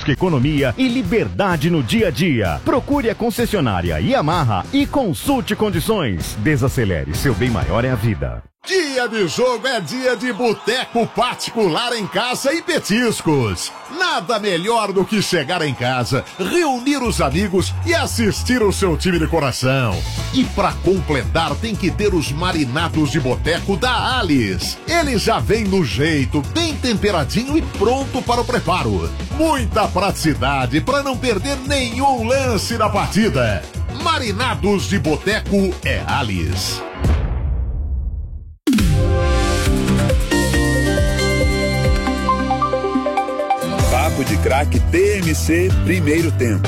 busca economia e liberdade no dia a dia. Procure a concessionária Yamaha e consulte condições. Desacelere, seu bem maior é a vida. Dia de jogo é dia de boteco particular em casa e petiscos. Nada melhor do que chegar em casa, reunir os amigos e assistir o seu time de coração. E pra completar tem que ter os marinados de boteco da Alice. Ele já vem no jeito, bem temperadinho e pronto para o preparo. Muita praticidade para não perder nenhum lance da partida. Marinados de boteco é Alice. Papo de Craque TMC, primeiro tempo.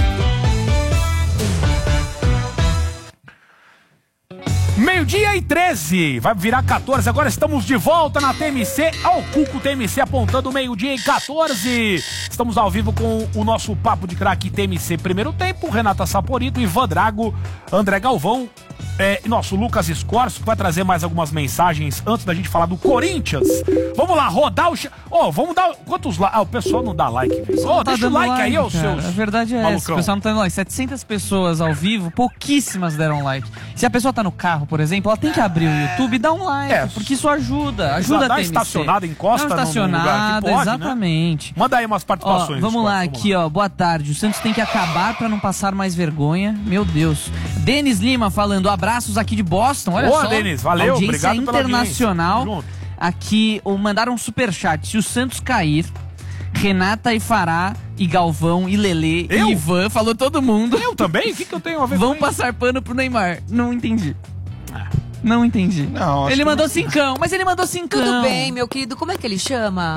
Meio-dia e 13, vai virar 14, agora estamos de volta na TMC, ao Cuco TMC apontando meio-dia e 14. Estamos ao vivo com o nosso Papo de Craque TMC primeiro tempo, Renata Saporito, Ivan Drago, André Galvão, nosso Lucas Scorso, que vai trazer mais algumas mensagens antes da gente falar do Corinthians. Vamos lá, rodar o... vamos dar... Quantos likes? O pessoal não dá like, velho. Deixa o like aí, os seus... A verdade é essa, o pessoal não tá dando like. 700 pessoas ao vivo, pouquíssimas deram like. Se a pessoa tá no carro, por exemplo, ela tem que abrir o YouTube e dar um like, porque isso ajuda a TMC. Estacionada, encosta não estacionada, pode, exatamente. Né? Manda aí umas participações. Vamos lá, aqui, ó, boa tarde. O Santos tem que acabar pra não passar mais vergonha. Meu Deus. Denis Lima falando, abraços aqui de Boston. Olha só. Denis, valeu, audiência obrigado pela internacional. Aqui, mandaram um superchat. Se o Santos cair, Renata e Fará e Galvão e Lelê e Ivan, falou todo mundo. Eu também? O que eu tenho a ver com vão passar pano pro Neymar. Não entendi. Não entendi. Não, ele mandou cincão, mas ele mandou cincão. Tudo bem, meu querido. Como é que ele chama?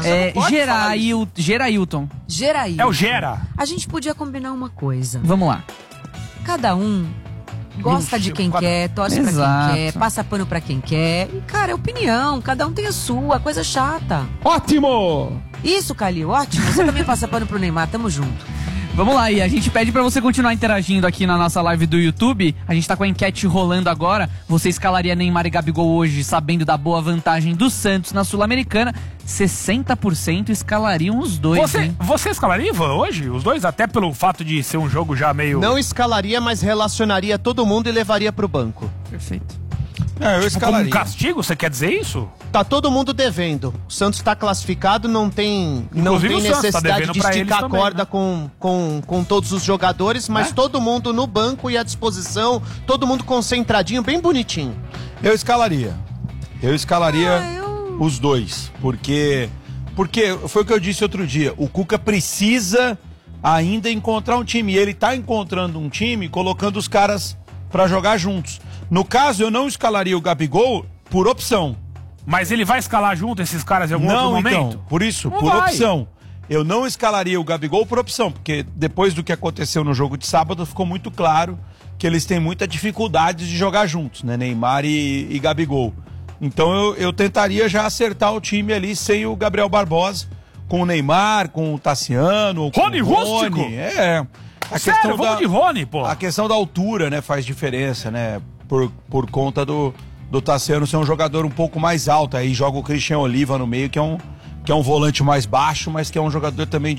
Gerailton. Gerailton. É o Gera. A gente podia combinar uma coisa. Vamos lá. Cada um gosta de quem quer, torce pra quem quer, passa pano pra quem quer. E, cara, é opinião. Cada um tem a sua. Coisa chata. Ótimo! Isso, Calil. Ótimo. Você também passa pano pro Neymar. Tamo junto. Vamos lá, e a gente pede pra você continuar interagindo aqui na nossa live do YouTube. A gente tá com a enquete rolando agora. Você escalaria Neymar e Gabigol hoje, sabendo da boa vantagem do Santos na Sul-Americana? 60% escalariam os dois. Você escalaria, Ivan, hoje? Os dois? Até pelo fato de ser um jogo já meio... Não escalaria, mas relacionaria todo mundo e levaria pro banco. Perfeito. Eu escalaria. Como um castigo, você quer dizer isso? Tá todo mundo devendo. O Santos tá classificado, não tem necessidade de esticar a corda, né? com todos os jogadores, mas todo mundo no banco e à disposição, todo mundo concentradinho, bem bonitinho. Eu escalaria os dois, porque foi o que eu disse outro dia, o Cuca precisa ainda encontrar um time, e ele tá encontrando um time colocando os caras pra jogar juntos. No caso, eu não escalaria o Gabigol por opção. Mas ele vai escalar junto esses caras em algum outro momento? Então, por isso, não por vai. Opção. Eu não escalaria o Gabigol por opção, porque depois do que aconteceu no jogo de sábado, ficou muito claro que eles têm muita dificuldade de jogar juntos, né? Neymar e Gabigol. Então eu tentaria já acertar o time ali sem o Gabriel Barbosa, com o Neymar, com o Tassiano, com Rony o Rústico? Sério, vamos de Rony, pô. A questão da altura, né, faz diferença, né? Por conta do Tassiano ser um jogador um pouco mais alto. Aí joga o Christian Oliva no meio, que é um volante mais baixo, mas que é um jogador também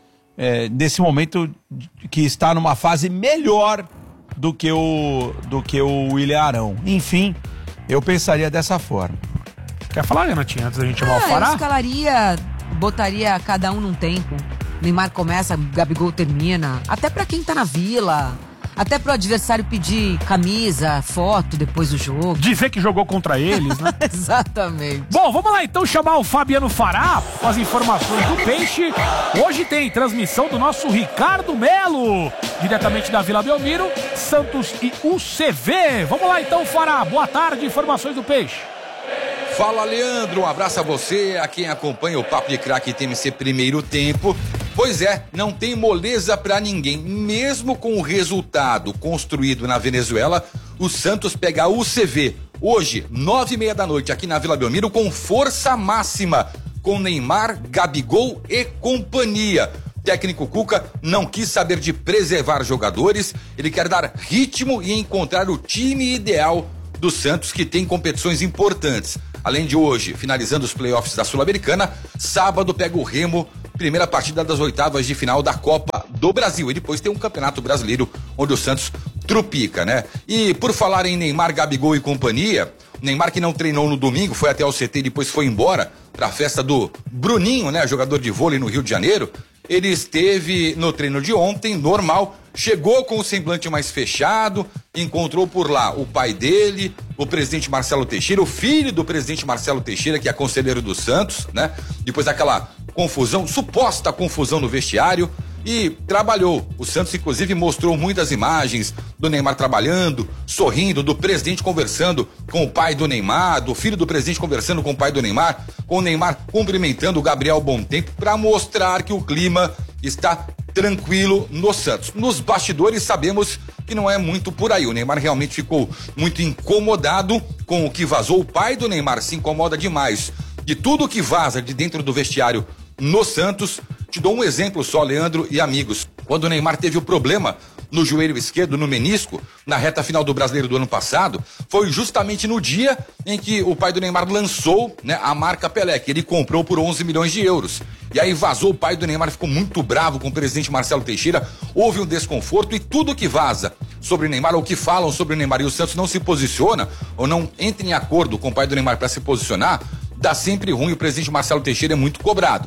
nesse momento, que está numa fase melhor do que o William Arão. Enfim, eu pensaria dessa forma. Quer falar, Renatinha, antes da gente chamar o Fará? Eu escalaria, botaria cada um num tempo. Neymar começa, Gabigol termina. Até pra quem tá na Vila. Até pro adversário pedir camisa, foto depois do jogo. Dizer que jogou contra eles, né? Exatamente. Bom, vamos lá então chamar o Fabiano Fará com as informações do Peixe. Hoje tem transmissão do nosso Ricardo Melo, diretamente da Vila Belmiro, Santos e UCV. Vamos lá então, Fará. Boa tarde, informações do Peixe. Fala, Leandro, um abraço a você, a quem acompanha o Papo de Craque TMC primeiro tempo. Pois é, não tem moleza pra ninguém. Mesmo com o resultado construído na Venezuela, o Santos pega a UCV hoje, 9h30 da noite, aqui na Vila Belmiro, com força máxima, com Neymar, Gabigol e companhia. Técnico Cuca não quis saber de preservar jogadores, ele quer dar ritmo e encontrar o time ideal do Santos, que tem competições importantes. Além de hoje, finalizando os playoffs da Sul-Americana, sábado pega o Remo primeira partida das oitavas de final da Copa do Brasil. E depois tem um Campeonato Brasileiro onde o Santos trupica, né? E por falar em Neymar, Gabigol e companhia, Neymar que não treinou no domingo, foi até o CT e depois foi embora para a festa do Bruninho, né? Jogador de vôlei no Rio de Janeiro. Ele esteve no treino de ontem, normal, chegou com o semblante mais fechado, encontrou por lá o pai dele, o presidente Marcelo Teixeira, o filho do presidente Marcelo Teixeira, que é conselheiro do Santos, né? Depois daquela confusão, suposta confusão no vestiário, e trabalhou. O Santos, inclusive, mostrou muitas imagens do Neymar trabalhando, sorrindo, do presidente conversando com o pai do Neymar, do filho do presidente conversando com o pai do Neymar, com o Neymar cumprimentando o Gabriel Bontempo, para mostrar que o clima está tranquilo no Santos. Nos bastidores sabemos que não é muito por aí. O Neymar realmente ficou muito incomodado com o que vazou. O pai do Neymar se incomoda demais de tudo que vaza de dentro do vestiário no Santos. Te dou um exemplo só, Leandro e amigos. Quando o Neymar teve o problema no joelho esquerdo, no menisco, na reta final do Brasileiro do ano passado, foi justamente no dia em que o pai do Neymar lançou, né, a marca Pelé, que ele comprou por 11 milhões de euros. E aí vazou, o pai do Neymar ficou muito bravo com o presidente Marcelo Teixeira, houve um desconforto, e tudo que vaza sobre o Neymar, ou que falam sobre o Neymar, e o Santos não se posiciona, ou não entra em acordo com o pai do Neymar para se posicionar, dá sempre ruim. O presidente Marcelo Teixeira é muito cobrado.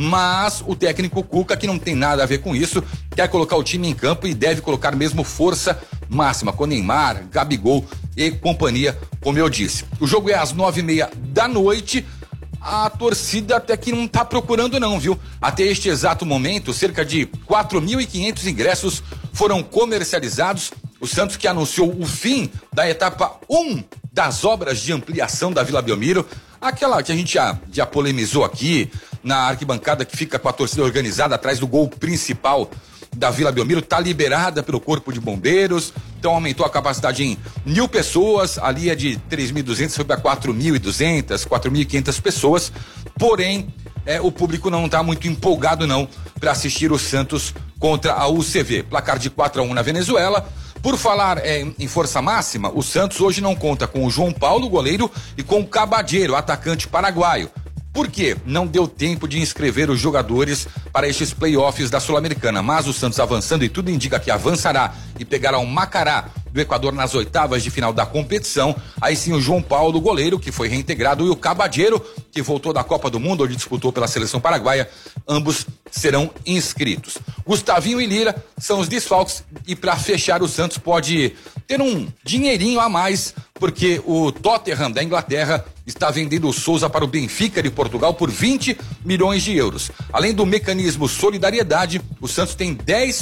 Mas o técnico Cuca, que não tem nada a ver com isso, quer colocar o time em campo e deve colocar mesmo força máxima com Neymar, Gabigol e companhia, como eu disse. O jogo é às 9h30 da noite. A torcida até que não tá procurando não, viu? Até este exato momento, cerca de 4.500 ingressos foram comercializados. O Santos, que anunciou o fim da etapa 1 das obras de ampliação da Vila Belmiro, aquela que a gente já polemizou aqui, na arquibancada que fica com a torcida organizada atrás do gol principal da Vila Belmiro, está liberada pelo Corpo de Bombeiros, então aumentou a capacidade em 1.000 pessoas, ali é de 3.200, foi para 4.200, 4.500 pessoas, porém, o público não está muito empolgado não para assistir o Santos contra a UCV, placar de 4-1 na Venezuela. Por falar em força máxima, o Santos hoje não conta com o João Paulo, goleiro, e com o Cabadeiro, atacante paraguaio. Por quê? Não deu tempo de inscrever os jogadores para estes playoffs da Sul-Americana, mas o Santos avançando, e tudo indica que avançará e pegará o Macará do Equador nas oitavas de final da competição. Aí sim o João Paulo, goleiro, que foi reintegrado, e o Cabadeiro, que voltou da Copa do Mundo, onde disputou pela seleção paraguaia, ambos serão inscritos. Gustavinho e Lira são os desfalques, e para fechar, o Santos pode ter um dinheirinho a mais, porque o Tottenham da Inglaterra está vendendo o Souza para o Benfica de Portugal por 20 milhões de euros. Além do mecanismo Solidariedade, o Santos tem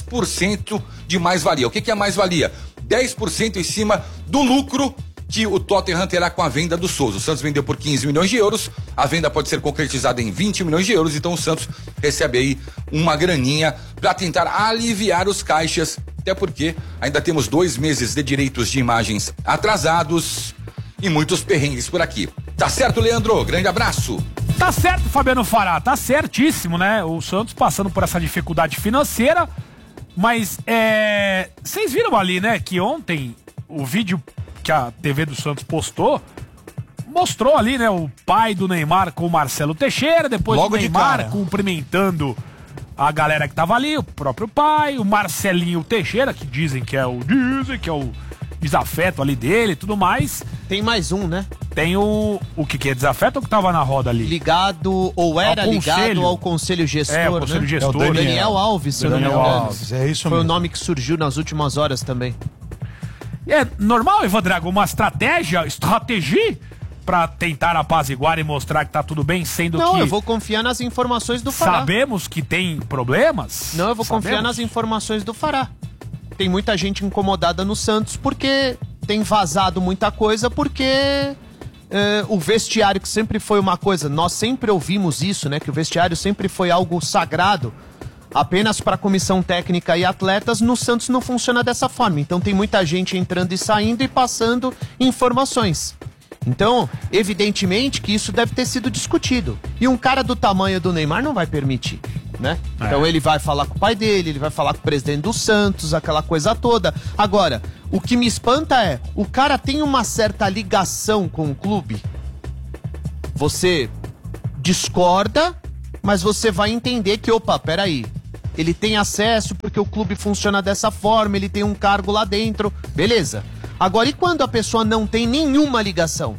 10% de mais-valia. O que é mais-valia? 10% em cima do lucro que o Tottenham terá com a venda do Souza. O Santos vendeu por 15 milhões de euros, a venda pode ser concretizada em 20 milhões de euros, então o Santos recebe aí uma graninha para tentar aliviar os caixas, até porque ainda temos 2 meses de direitos de imagens atrasados e muitos perrengues por aqui. Tá certo, Leandro? Grande abraço. Tá certo, Fabiano Fará, tá certíssimo, né? O Santos passando por essa dificuldade financeira, mas vocês viram ali, né, que ontem o vídeo que a TV do Santos postou mostrou ali, né, o pai do Neymar com o Marcelo Teixeira, depois logo o Neymar cumprimentando a galera que tava ali, o próprio pai, o Marcelinho Teixeira, que dizem que é o desafeto ali dele e tudo mais. Tem mais um, né? Tem o que é desafeto ou que tava na roda ali? Ligado, ou era ligado ao Conselho Gestor, o Conselho né? Gestor. É o Daniel Alves, se eu não me engano. Alves, é isso mesmo. Foi o nome que surgiu nas últimas horas também. É normal, Ivan Drago, uma estratégia pra tentar apaziguar e mostrar que tá tudo bem, sendo que... Não, eu vou confiar nas informações do Fará. Sabemos que tem problemas? Não, eu vou confiar nas informações do Fará. Tem muita gente incomodada no Santos porque tem vazado muita coisa, porque o vestiário, que sempre foi uma coisa, nós sempre ouvimos isso, né, que o vestiário sempre foi algo sagrado, apenas para comissão técnica e atletas. No Santos não funciona dessa forma, então tem muita gente entrando e saindo e passando informações. Então, evidentemente que isso deve ter sido discutido. E um cara do tamanho do Neymar não vai permitir, né? Então ele vai falar com o pai dele, ele vai falar com o presidente do Santos, aquela coisa toda. Agora, o que me espanta é, o cara tem uma certa ligação com o clube, você discorda, mas você vai entender que, opa, peraí, ele tem acesso porque o clube funciona dessa forma, ele tem um cargo lá dentro, beleza. Agora, e quando a pessoa não tem nenhuma ligação?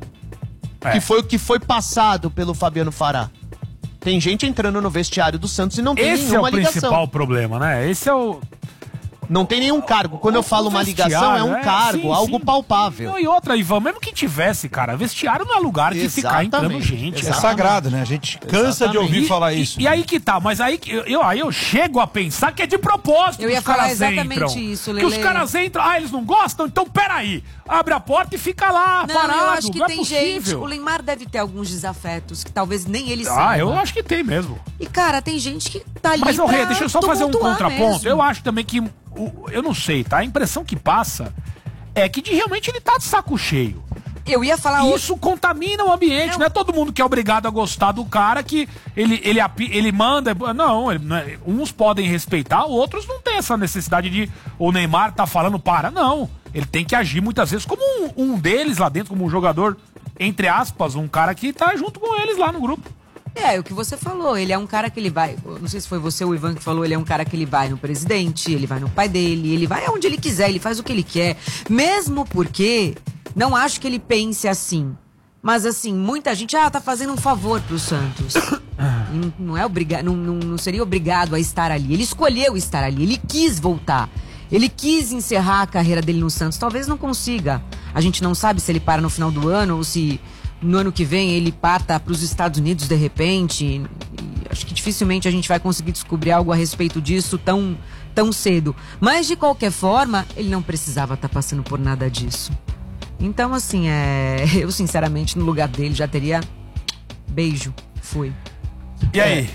Que foi o que foi passado pelo Fabiano Fará. Tem gente entrando no vestiário do Santos e não tem nenhuma ligação. Esse é o principal problema, né? Esse é o... Não tem nenhum cargo. Quando eu falo uma ligação, é um cargo, algo palpável. Não, e outra, Ivan, mesmo que tivesse, cara, vestiário não é lugar de ficar entrando gente. É sagrado, né? A gente cansa de ouvir falar isso. E aí que tá, mas aí eu chego a pensar que é de propósito. Eu ia falar exatamente isso, Lelê. Que os caras entram, eles não gostam? Então peraí, abre a porta e fica lá, parado. Eu acho que tem gente, o Neymar deve ter alguns desafetos que talvez nem ele saiba. Eu acho que tem mesmo. E cara, tem gente que tá ali Mas, Rê, deixa eu só fazer um contraponto. Mesmo. Eu acho também que, eu não sei, tá? A impressão que passa é que realmente ele tá de saco cheio. Eu ia falar isso contamina o ambiente, não é todo mundo que é obrigado a gostar do cara que ele manda. Não, uns podem respeitar, outros não tem essa necessidade de o Neymar tá falando não. Ele tem que agir muitas vezes como um deles lá dentro, como um jogador, entre aspas, um cara que tá junto com eles lá no grupo. É o que você falou, ele é um cara que ele vai, não sei se foi você ou o Ivan que falou, ele é um cara que ele vai no presidente, ele vai no pai dele, ele vai aonde ele quiser, ele faz o que ele quer, mesmo porque, não acho que ele pense assim, mas assim, muita gente, tá fazendo um favor pro Santos, não é obrigado, não seria obrigado a estar ali, ele escolheu estar ali, ele quis voltar, ele quis encerrar a carreira dele no Santos, talvez não consiga, a gente não sabe se ele para no final do ano ou se no ano que vem ele parta para os Estados Unidos de repente. E acho que dificilmente a gente vai conseguir descobrir algo a respeito disso tão cedo. Mas de qualquer forma, ele não precisava estar passando por nada disso. Então, assim, eu sinceramente no lugar dele já teria beijo. Fui. E aí?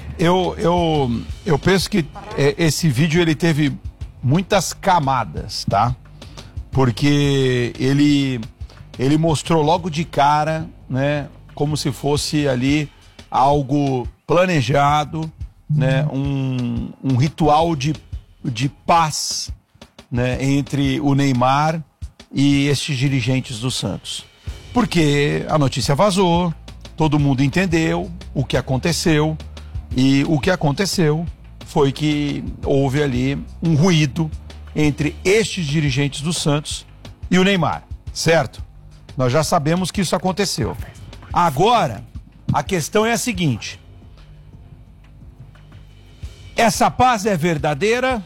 Eu penso que esse vídeo ele teve muitas camadas, tá? Porque ele mostrou logo de cara, né, como se fosse ali algo planejado, né, um ritual de paz, né, entre o Neymar e estes dirigentes do Santos. Porque a notícia vazou, todo mundo entendeu o que aconteceu, e o que aconteceu foi que houve ali um ruído entre estes dirigentes do Santos e o Neymar, certo? Nós já sabemos que isso aconteceu. Agora, a questão é a seguinte. Essa paz é verdadeira?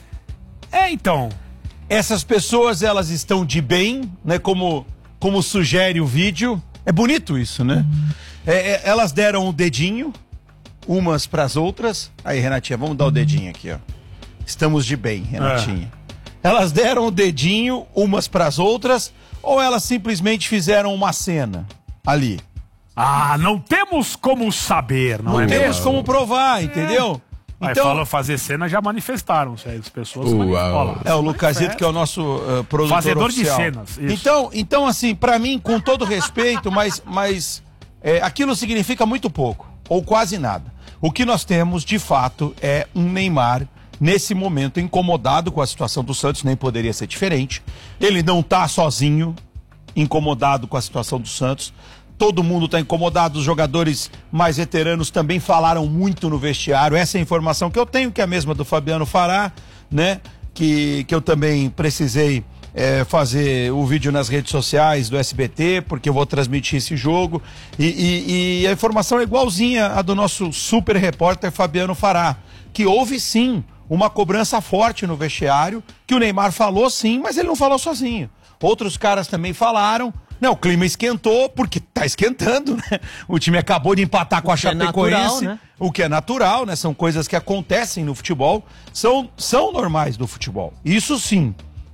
Então. Essas pessoas, elas estão de bem, né? Como sugere o vídeo. É bonito isso, né? Elas deram o dedinho, umas pras outras. Aí, Renatinha, vamos dar o dedinho aqui, ó. Estamos de bem, Renatinha. Elas deram o dedinho, umas pras outras... Ou elas simplesmente fizeram uma cena ali? Não temos como saber, não é mesmo? Não temos como provar, entendeu? Então, fazer cena já manifestaram, as pessoas manifestaram. O Lucasito, que é o nosso produtor fazedor oficial. De cenas. Isso. Então, assim, pra mim, com todo respeito, mas aquilo significa muito pouco, ou quase nada. O que nós temos, de fato, é um Neymar nesse momento incomodado com a situação do Santos, nem poderia ser diferente. Ele não tá sozinho, incomodado com a situação do Santos. Todo mundo está incomodado, os jogadores mais veteranos também falaram muito no vestiário. Essa é a informação que eu tenho, que é a mesma do Fabiano Fará, né? Que eu também precisei fazer o vídeo nas redes sociais do SBT, porque eu vou transmitir esse jogo. E a informação é igualzinha à do nosso super repórter Fabiano Fará, que houve sim uma cobrança forte no vestiário, que o Neymar falou sim, mas ele não falou sozinho. Outros caras também falaram. Não, o clima esquentou, porque tá esquentando, né? O time acabou de empatar com a Chapecoense, né? O que é natural, né? São coisas que acontecem no futebol, são normais do futebol. Isso sim.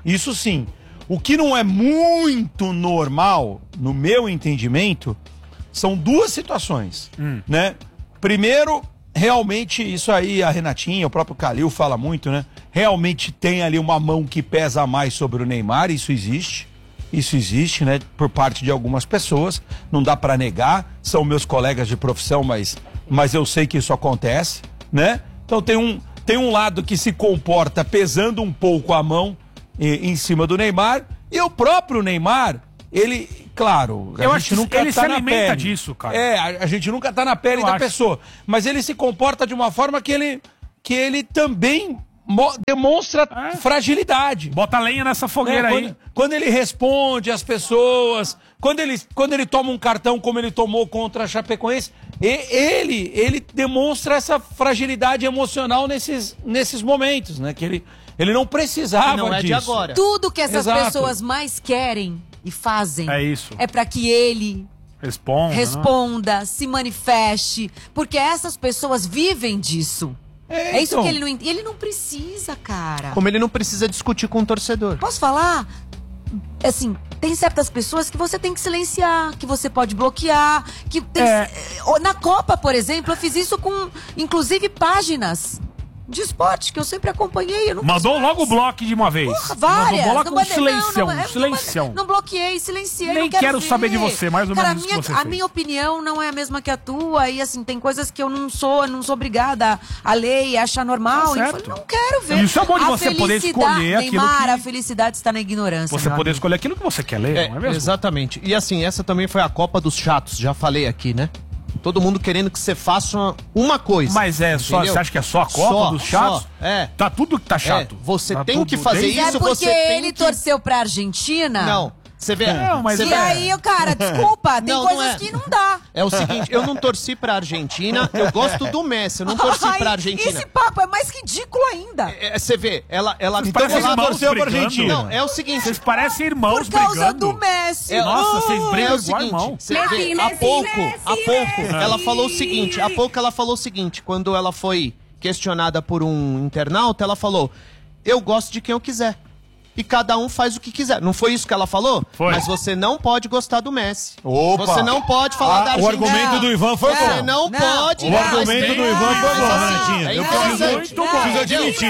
O que não é muito normal, no meu entendimento, são duas situações, né? Primeiro, realmente, isso aí, a Renatinha, o próprio Calil fala muito, né? Realmente tem ali uma mão que pesa mais sobre o Neymar, isso existe, né? Por parte de algumas pessoas, não dá pra negar, são meus colegas de profissão, mas eu sei que isso acontece, né? Então tem um lado que se comporta pesando um pouco a mão em cima do Neymar, e o próprio Neymar, ele claro, Eu acho que ele se alimenta disso, cara. A gente nunca tá na pele da pessoa. Mas ele se comporta de uma forma que ele também demonstra fragilidade. Bota lenha nessa fogueira aí. Quando ele responde às pessoas, quando ele toma um cartão como ele tomou contra a Chapecoense, ele demonstra essa fragilidade emocional nesses momentos, né? Que ele não precisava não é disso. de agora. Tudo que essas pessoas mais querem e fazem é para que ele responda, né? Se manifeste, porque essas pessoas vivem disso. É isso que ele não precisa, cara. Como ele não precisa discutir com o torcedor. Posso falar? Assim, tem certas pessoas que você tem que silenciar, que você pode bloquear, que na Copa, por exemplo, eu fiz isso com, inclusive, páginas de esporte que eu sempre acompanhei. Eu não mandou logo o bloco de uma vez. Porra, várias. Mandou logo um silencião. Não bloqueei, silenciei. Nem quero saber de você, mais ou menos isso que você fez. A minha opinião não é a mesma que a tua. E assim, tem coisas que eu não sou obrigada a ler e achar normal. Certo. Não quero ver. Isso é bom de você poder escolher aquilo que... a felicidade está na ignorância. Você poder escolher aquilo que você quer ler, não é mesmo? Exatamente. E assim, essa também foi a Copa dos Chatos, já falei aqui, né? Todo mundo querendo que você faça uma coisa. Mas você acha que é só a Copa dos chatos? Tá tudo que tá chato. Você tem que fazer isso, você tem que... É porque ele torceu pra Argentina? Não. Você vê. Aí, cara, desculpa, tem coisas que não dá. É o seguinte, eu não torci pra Argentina, eu gosto do Messi, eu não torci pra Argentina. Esse papo é mais ridículo ainda. Você vê, ela então ela torceu pra Argentina. Não, é o seguinte. Vocês parecem irmãos por causa brigando. do Messi. Nossa, vocês brigam igual irmão. Há pouco, ela falou o seguinte, quando ela foi questionada por um internauta, ela falou, eu gosto de quem eu quiser. E cada um faz o que quiser. Não foi isso que ela falou? Foi. Mas você não pode gostar do Messi. Opa. Você não pode falar da Argentina. O argumento do Ivan foi bom. Você não pode. O argumento do Ivan foi bom, Valentina. Eu preciso admitir.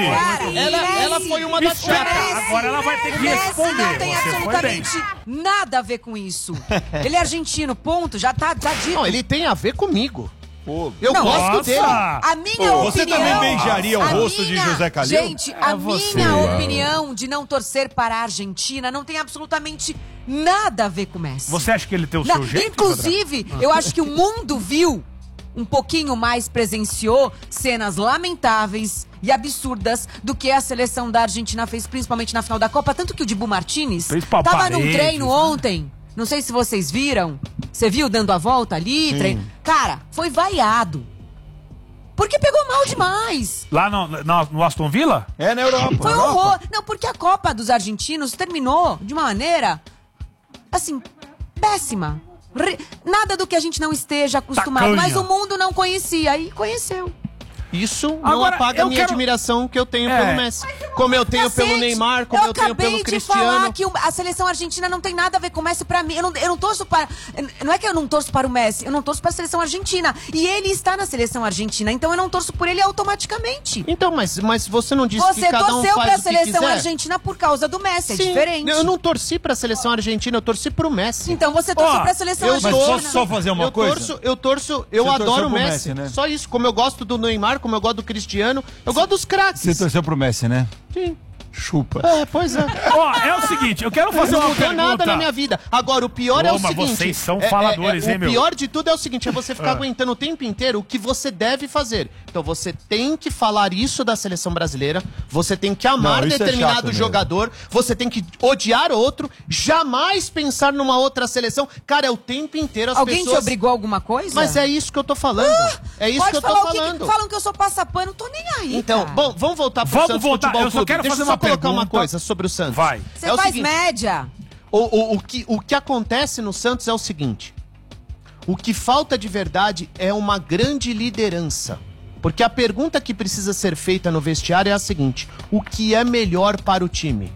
Ela foi uma das chatas. Agora ela vai ter que responder. Não tem absolutamente nada a ver com isso. Ele é argentino, ponto. Já dito. Não, ele tem a ver comigo. Eu gosto dele. A minha opinião... Você também beijaria o rosto de José Calil? Gente, a minha opinião de não torcer para a Argentina não tem absolutamente nada a ver com o Messi. Você acha que ele tem o seu jeito? Inclusive, eu acho que o mundo viu um pouquinho mais, presenciou cenas lamentáveis e absurdas do que a seleção da Argentina fez, principalmente na final da Copa. Tanto que o Dibu Martínez estava num treino ontem. Não sei se vocês viram. Você viu dando a volta ali? Cara, foi vaiado. Porque pegou mal demais. Lá no Aston Villa? Na Europa. Foi horror. Não, porque a Copa dos argentinos terminou de uma maneira, assim, péssima. Nada do que a gente não esteja acostumado. Tacanha. Mas o mundo não conhecia e conheceu. Isso não apaga a minha admiração que eu tenho pelo Messi. Como eu tenho pelo Neymar, como eu tenho pelo Cristiano. Eu acabei de falar que a seleção argentina não tem nada a ver com o Messi pra mim. Eu não torço para... Não é que eu não torço para o Messi, eu não torço para a seleção argentina. E ele está na seleção argentina, então eu não torço por ele automaticamente. Então, mas você não disse que cada um faz o que quiser? Você torceu pra seleção argentina por causa do Messi, Sim, é diferente. Eu não torci pra seleção argentina, eu torci pro Messi. Então você torce pra seleção argentina. Mas posso só fazer uma coisa? Eu adoro o Messi, né? Só isso. Como eu gosto do Neymar, como eu gosto do Cristiano, eu gosto dos craques. Você torceu pro Messi, né? Sim. Chupa. Pois é. É o seguinte, eu quero fazer uma pergunta. Não mudou nada na minha vida. Agora, o pior é o seguinte... vocês são faladores, hein, meu? O pior de tudo é o seguinte, é você ficar aguentando o tempo inteiro o que você deve fazer. Então, você tem que falar isso da seleção brasileira, você tem que amar determinado jogador, você tem que odiar outro, jamais pensar numa outra seleção. Cara, é o tempo inteiro as pessoas... Alguém te obrigou a alguma coisa? Mas é isso que eu tô falando. É isso que eu tô falando. Falam que eu sou passapano, tô nem aí, Então, bom, vamos voltar pro Santos Futebol Clube. Eu só quero fazer uma colocar uma coisa sobre o Santos. Vai. Você faz seguinte, média. O que acontece no Santos é o seguinte. O que falta de verdade é uma grande liderança. Porque a pergunta que precisa ser feita no vestiário é a seguinte: o que é melhor para o time?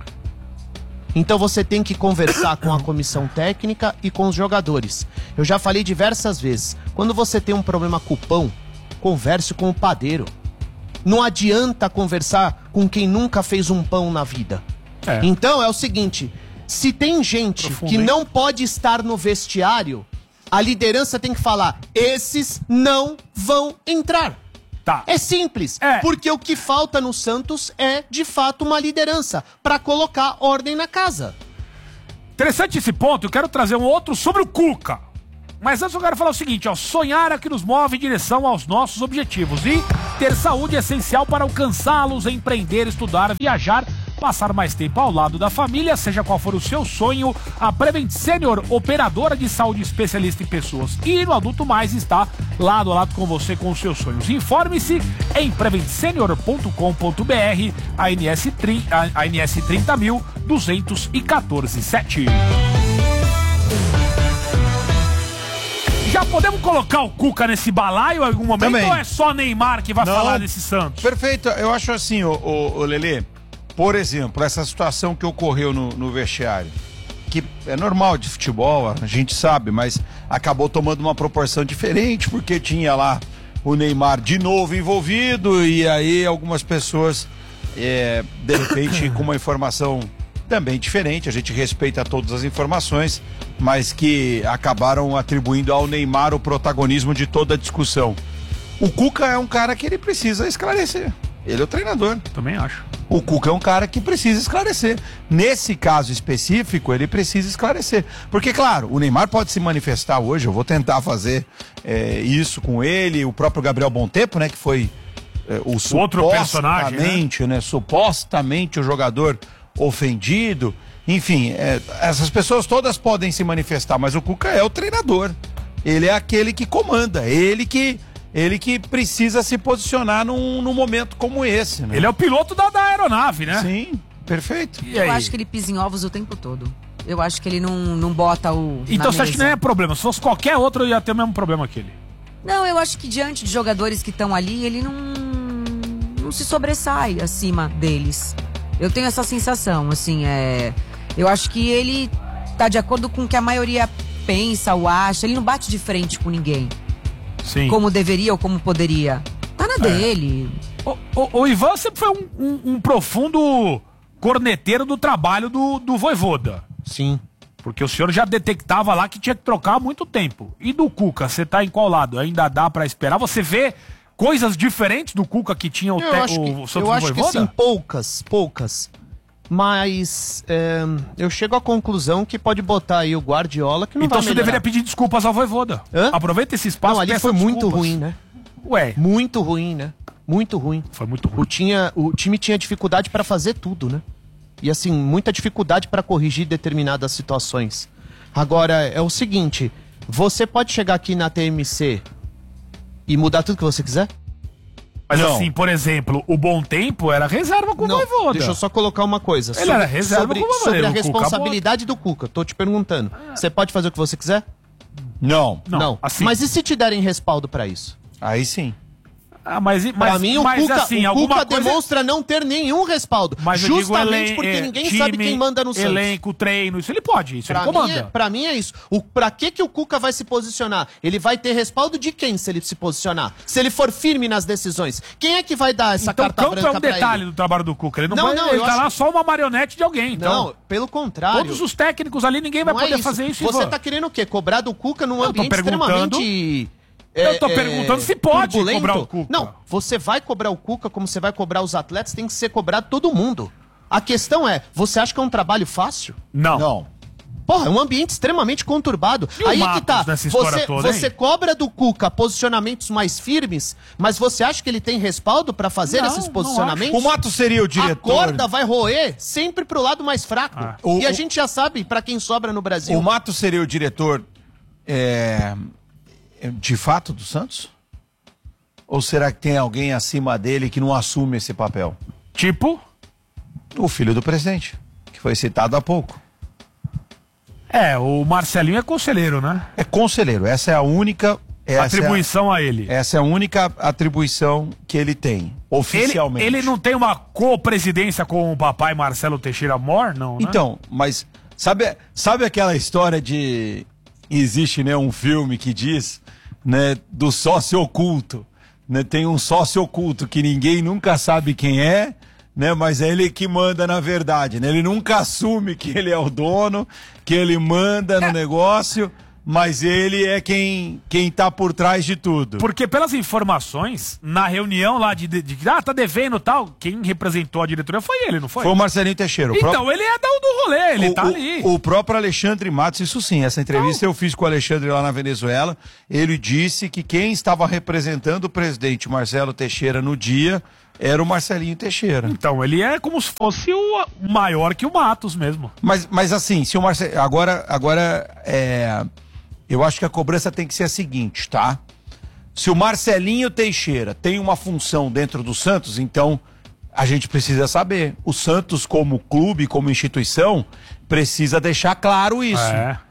Então você tem que conversar com a comissão técnica e com os jogadores. Eu já falei diversas vezes. Quando você tem um problema com o pão, converse com o padeiro. Não adianta conversar com quem nunca fez um pão na vida. Então é o seguinte, se tem gente que não pode estar no vestiário, a liderança tem que falar, esses não vão entrar. Tá. É simples, porque o que falta no Santos é, de fato, uma liderança para colocar ordem na casa. Interessante esse ponto, eu quero trazer um outro sobre o Cuca. Mas antes eu quero falar o seguinte, ó, sonhar é que nos move em direção aos nossos objetivos e ter saúde é essencial para alcançá-los, empreender, estudar, viajar, passar mais tempo ao lado da família, seja qual for o seu sonho. A Prevent Senior, operadora de saúde especialista em pessoas e no adulto mais, está lado a lado com você com os seus sonhos. Informe-se em preventsenior.com.br, ANS 30.214-7. Já podemos colocar o Cuca nesse balaio em algum momento? Também. Ou é só Neymar que vai falar desse Santos? Perfeito, eu acho assim, o Lelê, por exemplo, essa situação que ocorreu no vestiário, que é normal de futebol, a gente sabe, mas acabou tomando uma proporção diferente, porque tinha lá o Neymar de novo envolvido, e aí algumas pessoas, de repente, com uma informação também diferente, a gente respeita todas as informações, mas que acabaram atribuindo ao Neymar o protagonismo de toda a discussão. O Cuca é um cara que ele precisa esclarecer. Ele é o treinador. Também acho. O Cuca é um cara que precisa esclarecer. Nesse caso específico, ele precisa esclarecer. Porque, claro, o Neymar pode se manifestar hoje, eu vou tentar fazer isso com ele, o próprio Gabriel Bontempo, né, que foi o outro personagem, né, supostamente o jogador ofendido, enfim, essas pessoas todas podem se manifestar, mas o Cuca é o treinador, ele é aquele que comanda, ele que precisa se posicionar num momento como esse, né? Ele é o piloto da aeronave, né? Sim, perfeito. Eu acho que ele pisa em ovos o tempo todo. Eu acho que ele não bota o Então você acha que não é problema? Se fosse qualquer outro, eu ia ter o mesmo problema que ele. Não, eu acho que diante de jogadores que estão ali, ele não se sobressai acima deles. Eu tenho essa sensação, assim, eu acho que ele tá de acordo com o que a maioria pensa ou acha, ele não bate de frente com ninguém. Sim. Como deveria ou como poderia. Tá na dele. O Ivan sempre foi um profundo corneteiro do trabalho do Vojvoda. Sim. Porque o senhor já detectava lá que tinha que trocar há muito tempo. E do Cuca, você tá em qual lado? Ainda dá pra esperar? Você vê coisas diferentes do Cuca que tinha o Santos Eu acho que sim, poucas. Mas eu chego à conclusão que pode botar aí o Guardiola que não então vai você deveria pedir desculpas ao Vojvoda. Aproveita esse espaço. Não, ali foi muito ruim, né? Ué. Muito ruim, né? Muito ruim. Foi muito ruim. O time tinha dificuldade para fazer tudo, né? E assim, muita dificuldade para corrigir determinadas situações. Agora, é o seguinte, você pode chegar aqui na TMC e mudar tudo que você quiser? Mas não. Assim, por exemplo, o Bontempo era reserva com o Vojvoda. Deixa eu só colocar uma coisa. Ele era reserva com o Vojvoda. Sobre a responsabilidade do Cuca. Tô te perguntando. Você pode fazer o que você quiser? Não. Assim. Mas e se te derem respaldo pra isso? Aí sim. Pra mim, o Cuca demonstra não ter nenhum respaldo. Mas justamente porque ninguém sabe quem manda no Santos. Elenco, treino, isso ele pode, isso ele comanda. Pra mim é isso. Pra que o Cuca vai se posicionar? Ele vai ter respaldo de quem se ele se posicionar? Se ele for firme nas decisões. Quem é que vai dar essa carta branca pra ele? Então é um detalhe do trabalho do Cuca. Ele ele tá lá só uma marionete de alguém. Então. Não, pelo contrário. Todos os técnicos ali, ninguém vai poder fazer isso. Você tá querendo o quê? Cobrar do Cuca num ambiente extremamente... Eu tô perguntando se pode cobrar o Cuca. Não, você vai cobrar o Cuca como você vai cobrar os atletas, tem que ser cobrado todo mundo. A questão é, você acha que é um trabalho fácil? Não. Porra, é um ambiente extremamente conturbado. E aí o que tá, você cobra do Cuca posicionamentos mais firmes, mas você acha que ele tem respaldo pra fazer esses posicionamentos? O Matos seria o diretor. A corda vai roer sempre pro lado mais fraco. E a gente já sabe pra quem sobra no Brasil. O Matos seria o diretor... de fato do Santos? Ou será que tem alguém acima dele que não assume esse papel? Tipo? O filho do presidente, que foi citado há pouco. O Marcelinho é conselheiro, né? É conselheiro, essa é a única... atribuição a ele. Essa é a única atribuição que ele tem, oficialmente. Ele não tem uma co-presidência com o papai Marcelo Teixeira Mor, não, né? Então, mas sabe aquela história de... Existe, né, um filme que diz, né, do sócio oculto, né, tem um sócio oculto que ninguém nunca sabe quem é, né, mas é ele que manda na verdade, né, ele nunca assume que ele é o dono, que ele manda no negócio, mas ele é quem tá por trás de tudo. Porque pelas informações, na reunião lá tá devendo e tal, quem representou a diretoria foi ele, não foi? Foi o Marcelinho Teixeira. Então, ele é do rolê, ele tá ali. O próprio Alexandre Matos, isso sim, essa entrevista eu fiz com o Alexandre lá na Venezuela, ele disse que quem estava representando o presidente Marcelo Teixeira no dia era o Marcelinho Teixeira. Então, ele é como se fosse o maior que o Matos mesmo. Mas assim, se o Marcelinho... Agora eu acho que a cobrança tem que ser a seguinte, tá? Se o Marcelinho Teixeira tem uma função dentro do Santos, então a gente precisa saber. O Santos, como clube, como instituição, precisa deixar claro isso.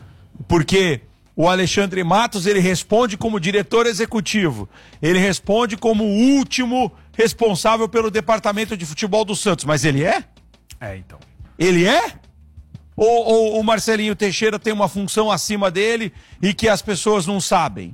Porque o Alexandre Matos, ele responde como diretor executivo. Ele responde como o último responsável pelo departamento de futebol do Santos. Mas ele é? Então. Ele é? Ou o Marcelinho Teixeira tem uma função acima dele e que as pessoas não sabem?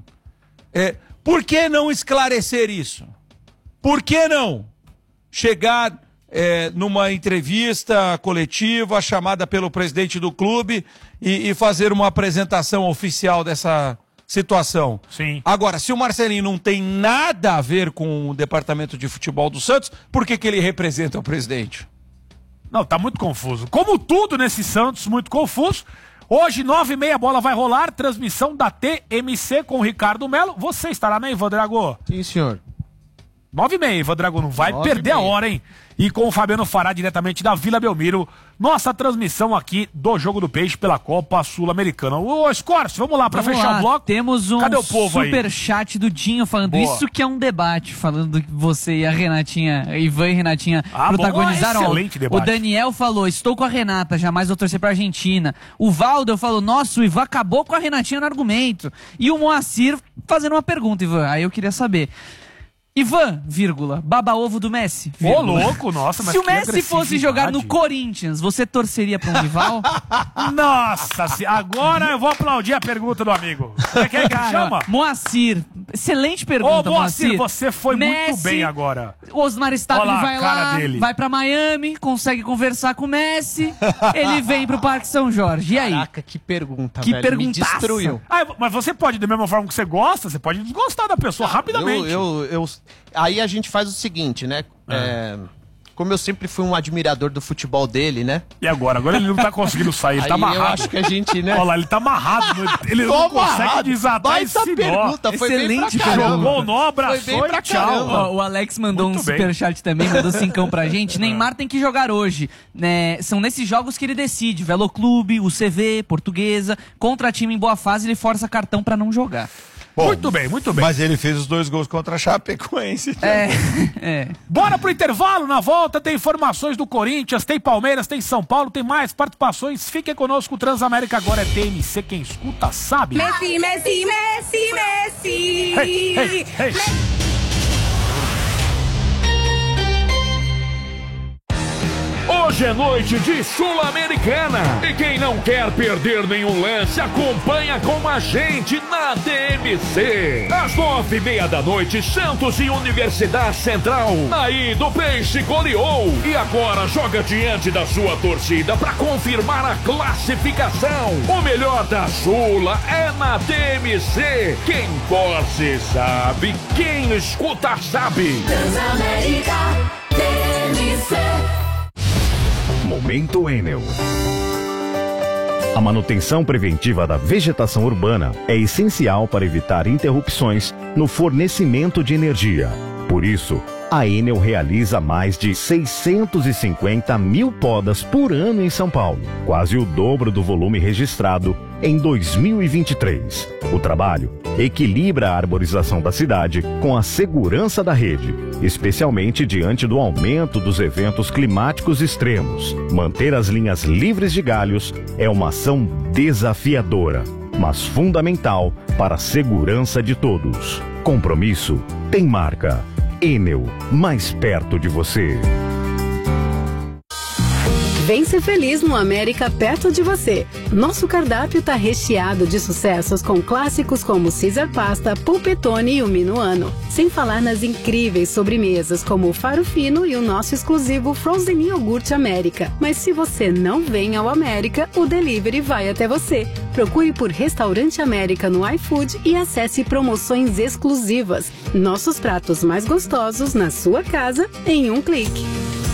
Por que não esclarecer isso? Por que não chegar numa entrevista coletiva chamada pelo presidente do clube e fazer uma apresentação oficial dessa situação? Sim. Agora, se o Marcelinho não tem nada a ver com o departamento de futebol do Santos, por que ele representa o presidente? Não, tá muito confuso. Como tudo nesse Santos, muito confuso. Hoje, 9h30, a bola vai rolar. Transmissão da TMC com o Ricardo Melo. Você estará, né, Ivan Drago? Sim, senhor. 9h30, Ivan Drago. Não vai perder a hora, hein? E com o Fabiano Fará, diretamente da Vila Belmiro. Nossa transmissão aqui do Jogo do Peixe pela Copa Sul-Americana. Ô, Scorcio, vamos lá pra fechar o bloco. Temos um Cadê o povo superchat do Dinho falando Boa. Isso que é um debate, falando que você e a Renatinha, Ivan e Renatinha protagonizaram. Excelente debate. O Daniel falou, estou com a Renata, jamais vou torcer pra Argentina. O Valdo falou, nossa, o Ivan acabou com a Renatinha no argumento. E o Moacir fazendo uma pergunta, Ivan, aí eu queria saber. Ivan, baba-ovo do Messi. Ô, louco, nossa, mas se o Messi fosse jogar no Corinthians, você torceria pra um rival? Nossa, agora eu vou aplaudir a pergunta do amigo. Você quer que chama? Moacir, excelente pergunta, Moacir, você foi Messi, muito bem agora. O Osmar Stagli vai lá, dele. vai pra Miami, consegue conversar com o Messi, ele vem pro Parque São Jorge. E aí? Caraca, que pergunta, que velho. Me destruiu. Mas você pode, da mesma forma que você gosta, você pode desgostar da pessoa rapidamente. Aí a gente faz o seguinte, né? Como eu sempre fui um admirador do futebol dele, né? E agora? Agora ele não tá conseguindo sair, ele tá amarrado. Eu acho que a gente, né? Olha lá, ele tá amarrado. Ele não consegue desatar esse nó. Pergunta, foi excelente bem pra caramba. Jogou o nó, abraçou e tchau. Ó, o Alex mandou um superchat também, mandou 5 pra gente. Neymar tem que jogar hoje. Né? São nesses jogos que ele decide. Veloclube, UCV, Portuguesa. Contra time em boa fase, ele força cartão pra não jogar. Bom, muito bem. Mas ele fez os 2 gols contra a Chapecoense. Bora pro intervalo, na volta tem informações do Corinthians, tem Palmeiras, tem São Paulo, tem mais participações. Fiquem conosco, o Transamérica agora é TMC, quem escuta sabe. Messi, Messi, Messi, Messi. Hey, hey, hey. Hoje é noite de Sul-Americana. E quem não quer perder nenhum lance, acompanha com a gente na TMC. Às 9h30 da noite, Santos e Universidade Central. Aí do Peixe goleou. E agora joga diante da sua torcida para confirmar a classificação. O melhor da Sula é na TMC. Quem torce sabe, quem escuta sabe. Transamérica, TMC. Momento Enel. A manutenção preventiva da vegetação urbana é essencial para evitar interrupções no fornecimento de energia. Por isso, a Enel realiza mais de 650 mil podas por ano em São Paulo, quase o dobro do volume registrado em 2023. O trabalho equilibra a arborização da cidade com a segurança da rede, especialmente diante do aumento dos eventos climáticos extremos. Manter as linhas livres de galhos é uma ação desafiadora, mas fundamental para a segurança de todos. Compromisso tem marca. Enel, mais perto de você. Vem ser feliz no América perto de você. Nosso cardápio tá recheado de sucessos com clássicos como Caesar Pasta, Pulpetone e o Minuano. Sem falar nas incríveis sobremesas como o Faro Fino e o nosso exclusivo Frozen Iogurte América. Mas se você não vem ao América, o delivery vai até você. Procure por Restaurante América no iFood e acesse promoções exclusivas. Nossos pratos mais gostosos na sua casa em um clique.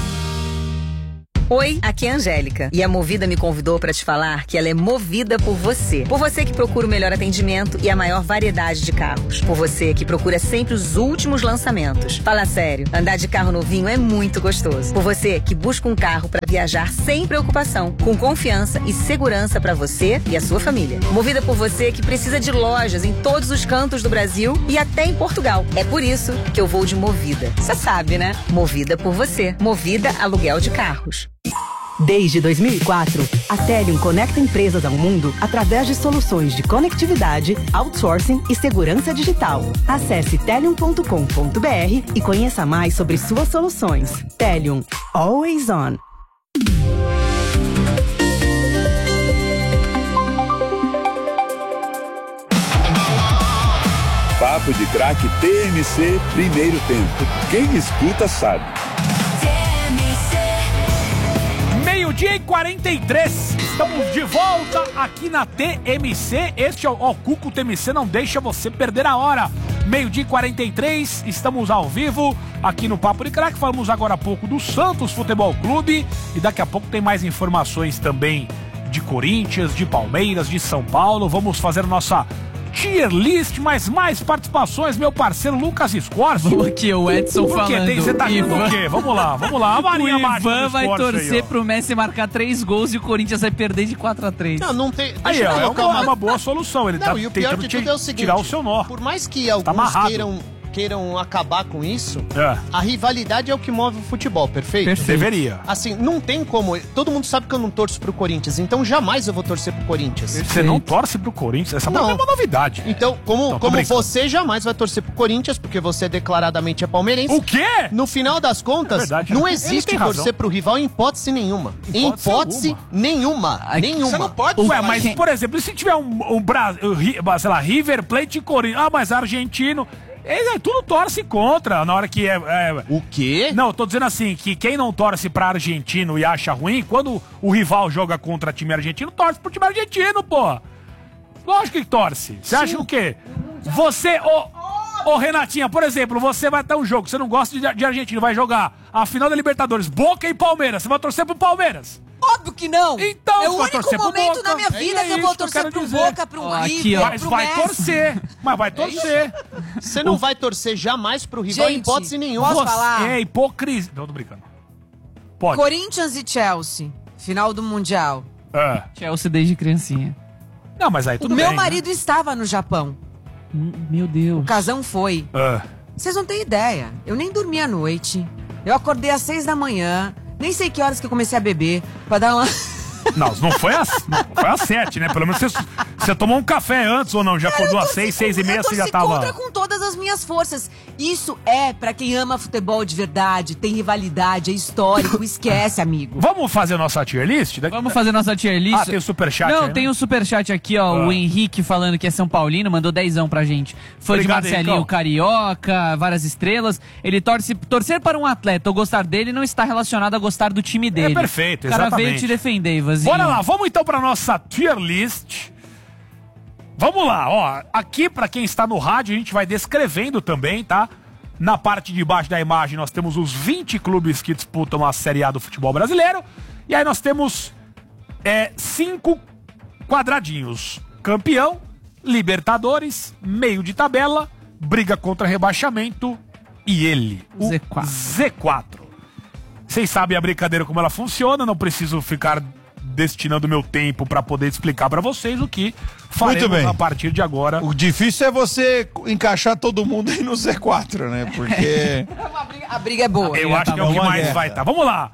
Oi, aqui é a Angélica e a Movida me convidou para te falar que ela é movida por você. Por você que procura o melhor atendimento e a maior variedade de carros. Por você que procura sempre os últimos lançamentos. Fala sério, andar de carro novinho é muito gostoso. Por você que busca um carro para viajar sem preocupação, com confiança e segurança para você e a sua família. Movida por você que precisa de lojas em todos os cantos do Brasil e até em Portugal. É por isso que eu vou de Movida. Você sabe, né? Movida por você. Movida Aluguel de Carros. Desde 2004, a Telium conecta empresas ao mundo através de soluções de conectividade, outsourcing e segurança digital. Acesse telium.com.br e conheça mais sobre suas soluções. Telium, always on. Papo de Craque TMC, primeiro tempo. Quem escuta sabe. Meio-dia e 43, estamos de volta aqui na TMC. Este é o Cuco TMC, não deixa você perder a hora. Meio-dia e 43, estamos ao vivo aqui no Papo de Craque. Falamos agora há pouco do Santos Futebol Clube e daqui a pouco tem mais informações também de Corinthians, de Palmeiras, de São Paulo. Vamos fazer nossa tier list, mas mais participações, meu parceiro Lucas Scorcio. Por que o Edson falando? Você tá rindo por quê? Vamos lá. A Marinha o Ivan vai torcer aí, pro Messi marcar 3 gols e o Corinthians vai perder de 4-3. Não tem... Aí, é uma boa solução. Ele tá tentando tirar o seu nó. Por mais que alguns queiram acabar com isso, a rivalidade é o que move o futebol, perfeito? Deveria. Assim, não tem como... Todo mundo sabe que eu não torço pro Corinthians, então jamais eu vou torcer pro Corinthians. Você não torce pro Corinthians? Essa não é uma novidade. Então, como você jamais vai torcer pro Corinthians, porque você declaradamente é palmeirense... O quê? No final das contas, não existe torcer pro rival em hipótese nenhuma. Em hipótese nenhuma. Você não pode... Ué, mas, por exemplo, e se tiver sei lá, River Plate e Corinthians... Ah, mas argentino... Tudo torce contra na hora que O quê? Não, eu tô dizendo assim, que quem não torce pra argentino e acha ruim, quando o rival joga contra time argentino, torce pro time argentino, pô. Lógico que torce. Você acha o quê? Você, ô Renatinha, por exemplo, você vai ter um jogo, você não gosta de argentino, vai jogar a final da Libertadores, Boca e Palmeiras, você vai torcer pro Palmeiras. Óbvio que não! Então, é o único momento na minha vida que eu vou torcer pro Boca, pro River, mas vai torcer. Mas vai torcer. Você não vai torcer jamais pro rival em hipótese nenhuma. Posso falar? É hipocrisia. Não, tô brincando. Pode. Corinthians e Chelsea, final do Mundial. Chelsea desde criancinha. Não, mas aí tudo bem. O meu marido estava no Japão. Meu Deus. O casão foi. Vocês não têm ideia. Eu nem dormi à noite. Eu acordei às 6 da manhã. Nem sei que horas que eu comecei a beber pra dar uma... Não foi às 7, né? Pelo menos você tomou um café antes ou não? Já acordou às 6, 6 e meia, você já tava... Eu torci contra com todas as minhas forças. Isso é pra quem ama futebol de verdade, tem rivalidade, é histórico, esquece, amigo. Vamos fazer nossa tier list? Vamos fazer nossa tier list. Tem o superchat Não, aí, tem né? o superchat aqui, ó. O Henrique falando que é São Paulino, mandou 10ão pra gente. Fã Obrigado, de Marcelinho Carioca, várias estrelas. Ele torcer para um atleta ou gostar dele não está relacionado a gostar do time dele. É perfeito, exatamente. O cara exatamente. veio te defender, Ivanzinho. Bora lá, vamos então pra nossa tier list. Vamos lá, ó. Aqui, pra quem está no rádio, a gente vai descrevendo também, tá? Na parte de baixo da imagem, nós temos os 20 clubes que disputam a Série A do futebol brasileiro. E aí nós temos 5 quadradinhos. Campeão, Libertadores, meio de tabela, briga contra rebaixamento e ele, o Z4. Vocês sabem a brincadeira como ela funciona, não preciso ficar destinando meu tempo para poder explicar para vocês o que faremos a partir de agora. O difícil é você encaixar todo mundo aí no Z4, né? Porque... a briga é boa. Eu acho que é o que mais vai estar. Vamos lá.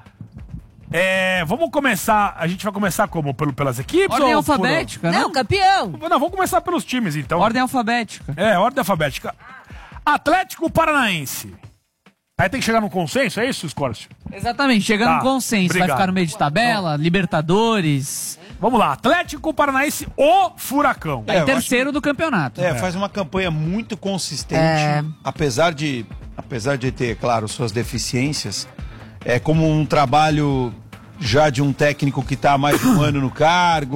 Vamos começar. A gente vai começar como? Pelas equipes? Ordem alfabética, Não, campeão. Não, vamos começar pelos times, então. Ordem alfabética. Ordem alfabética. Atlético Paranaense. Aí tem que chegar num consenso, é isso, Scorcio? Exatamente, chegar num consenso. Obrigado. Vai ficar no meio de tabela, Libertadores. Vamos lá, Atlético Paranaense, o Furacão. Terceiro do campeonato. Faz uma campanha muito consistente. Apesar de ter, claro, suas deficiências. É como um trabalho já de um técnico que está há mais de um ano no cargo,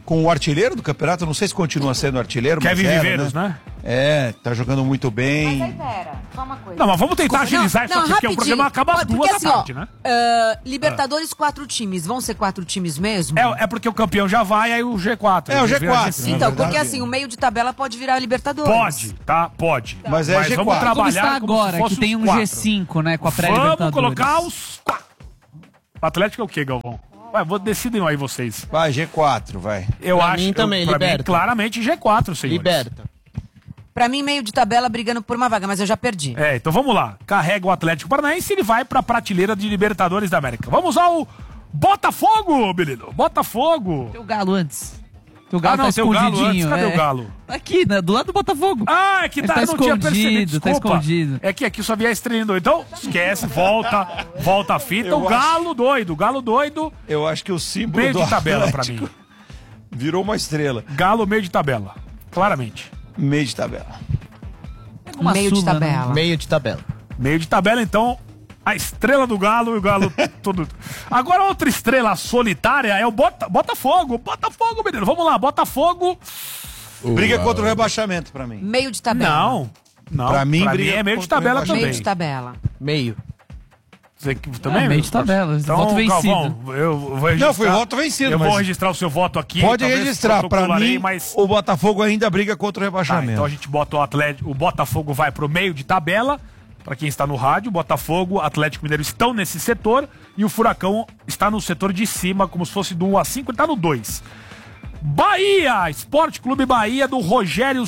com o artilheiro do campeonato, não sei se continua sendo artilheiro, Kevin Viveiros, né? É, tá jogando muito bem. Mas aí, pera, só uma coisa. Não, mas vamos tentar agilizar isso aqui, porque o programa acaba às 2 da tarde, né? Libertadores, 4 times. Vão ser 4 times mesmo? É porque o campeão já vai, aí o G4. É, o G4. Então, porque assim, o meio de tabela pode virar Libertadores. Pode, tá? Pode. Mas é G4. Vamos trabalhar como está agora, como se que tem um G5, né, com a pré-Libertadores. Vamos colocar os 4. O Atlético é o quê, Galvão? Vai, decidem aí vocês. Vai, G4, vai. Eu pra acho mim também, pra liberta. mim, claramente G4, senhores. Liberta. Pra mim, meio de tabela brigando por uma vaga, mas eu já perdi. Então vamos lá. Carrega o Atlético Paranaense e ele vai pra prateleira de Libertadores da América. Vamos ao Botafogo, menino. Botafogo. Tem o Galo antes. O Galo não, tá tem o Galo escondidinho. antes. Cadê o Galo? Aqui, né, do lado do Botafogo. É que tá, Ele eu não tinha percebido, desculpa. tá escondido. É que aqui só via estreando. Então, esquece, volta a fita. O Galo doido. Eu acho que o símbolo Meio do de tabela Atlético pra mim. virou uma estrela. Galo, meio de tabela. Claramente. Meio de tabela. Meio de tabela. Né? Meio de tabela. Meio de tabela, então, a estrela do Galo e o Galo tudo. Agora, outra estrela solitária é o Botafogo. Botafogo, menino. Vamos lá, Botafogo. Briga contra o rebaixamento pra mim. Meio de tabela. Não. Pra mim, é meio de tabela também. Meio de tabela. Meio. Você também? Meio de tabela. Então, voto vencido. Calvão, eu vou registrar. Não, foi voto vencido. Eu vou registrar o seu voto aqui. Pode registrar. Pra mim, mas... o Botafogo ainda briga contra o rebaixamento. Então a gente bota o Atlético. O Botafogo vai pro meio de tabela. Pra quem está no rádio, Botafogo, Atlético Mineiro estão nesse setor. E o Furacão está no setor de cima, como se fosse do 1 a 5, ele tá no 2. Bahia, Esporte Clube Bahia do Rogério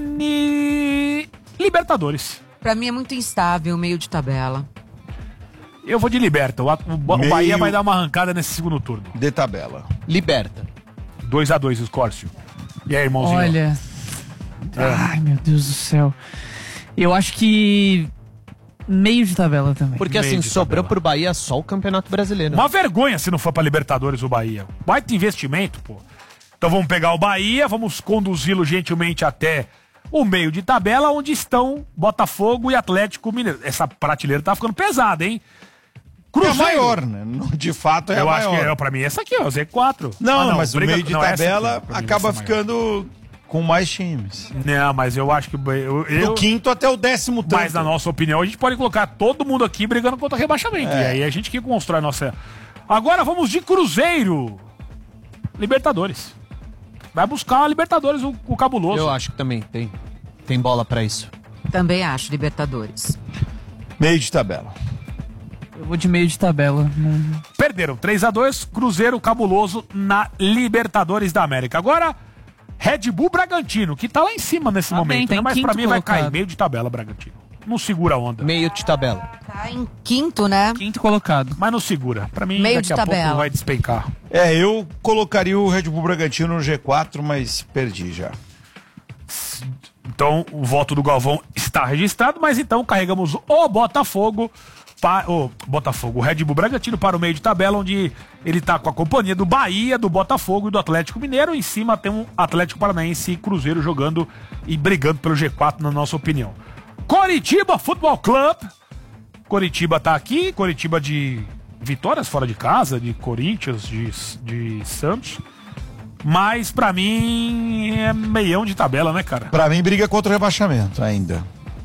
Ceni. Libertadores. Pra mim é muito instável, meio de tabela. Eu vou de Liberta. O Bahia vai dar uma arrancada nesse segundo turno. De tabela. Liberta. 2-2, Escórcio. E aí, irmãozinho? Olha. Ai, meu Deus do céu. Eu acho que meio de tabela também. Porque Meio assim, de sobrou tabela. pro Bahia só o Campeonato Brasileiro. Uma vergonha se não for pra Libertadores o Bahia. Baita investimento, pô. Então vamos pegar o Bahia, vamos conduzi-lo gentilmente até o meio de tabela, onde estão Botafogo e Atlético Mineiro. Essa prateleira tá ficando pesada, hein? Cruzeiro. É maior, né? De fato é eu maior. acho que pra mim essa aqui, ó, Z4. Não, mas o meio de essa tabela aqui, pra mim, acaba essa é maior. ficando com mais times. Não, mas eu acho que... Do quinto até o 10º. Mas na nossa opinião, a gente pode colocar todo mundo aqui brigando contra o rebaixamento. E aí a gente que constrói a nossa... Agora vamos de Cruzeiro. Libertadores. Vai buscar a Libertadores, o cabuloso. Eu acho que também tem bola pra isso. Também acho, Libertadores. Meio de tabela. Eu vou de meio de tabela. Perderam 3-2, Cruzeiro cabuloso na Libertadores da América. Agora, Red Bull Bragantino, que tá lá em cima nesse momento, tá né? em Mas pra quinto mim vai colocado. cair, meio de tabela, Bragantino. Não segura a onda. Meio de tabela. Tá em quinto, né? Quinto colocado. Mas não segura. Pra mim, Meio daqui de a pouco tabela. vai despencar. Eu colocaria o Red Bull Bragantino no G4, mas perdi já. Então, o voto do Galvão está registrado, mas então carregamos o Botafogo, o Red Bull Bragantino para o meio de tabela, onde ele tá com a companhia do Bahia, do Botafogo e do Atlético Mineiro. Em cima tem um Atlético Paranaense e Cruzeiro jogando e brigando pelo G4, na nossa opinião. Coritiba Futebol Clube. Coritiba tá aqui, Coritiba de vitórias fora de casa, de Corinthians, de Santos. Mas pra mim é meião de tabela, né, cara? Pra mim, briga contra o rebaixamento ainda.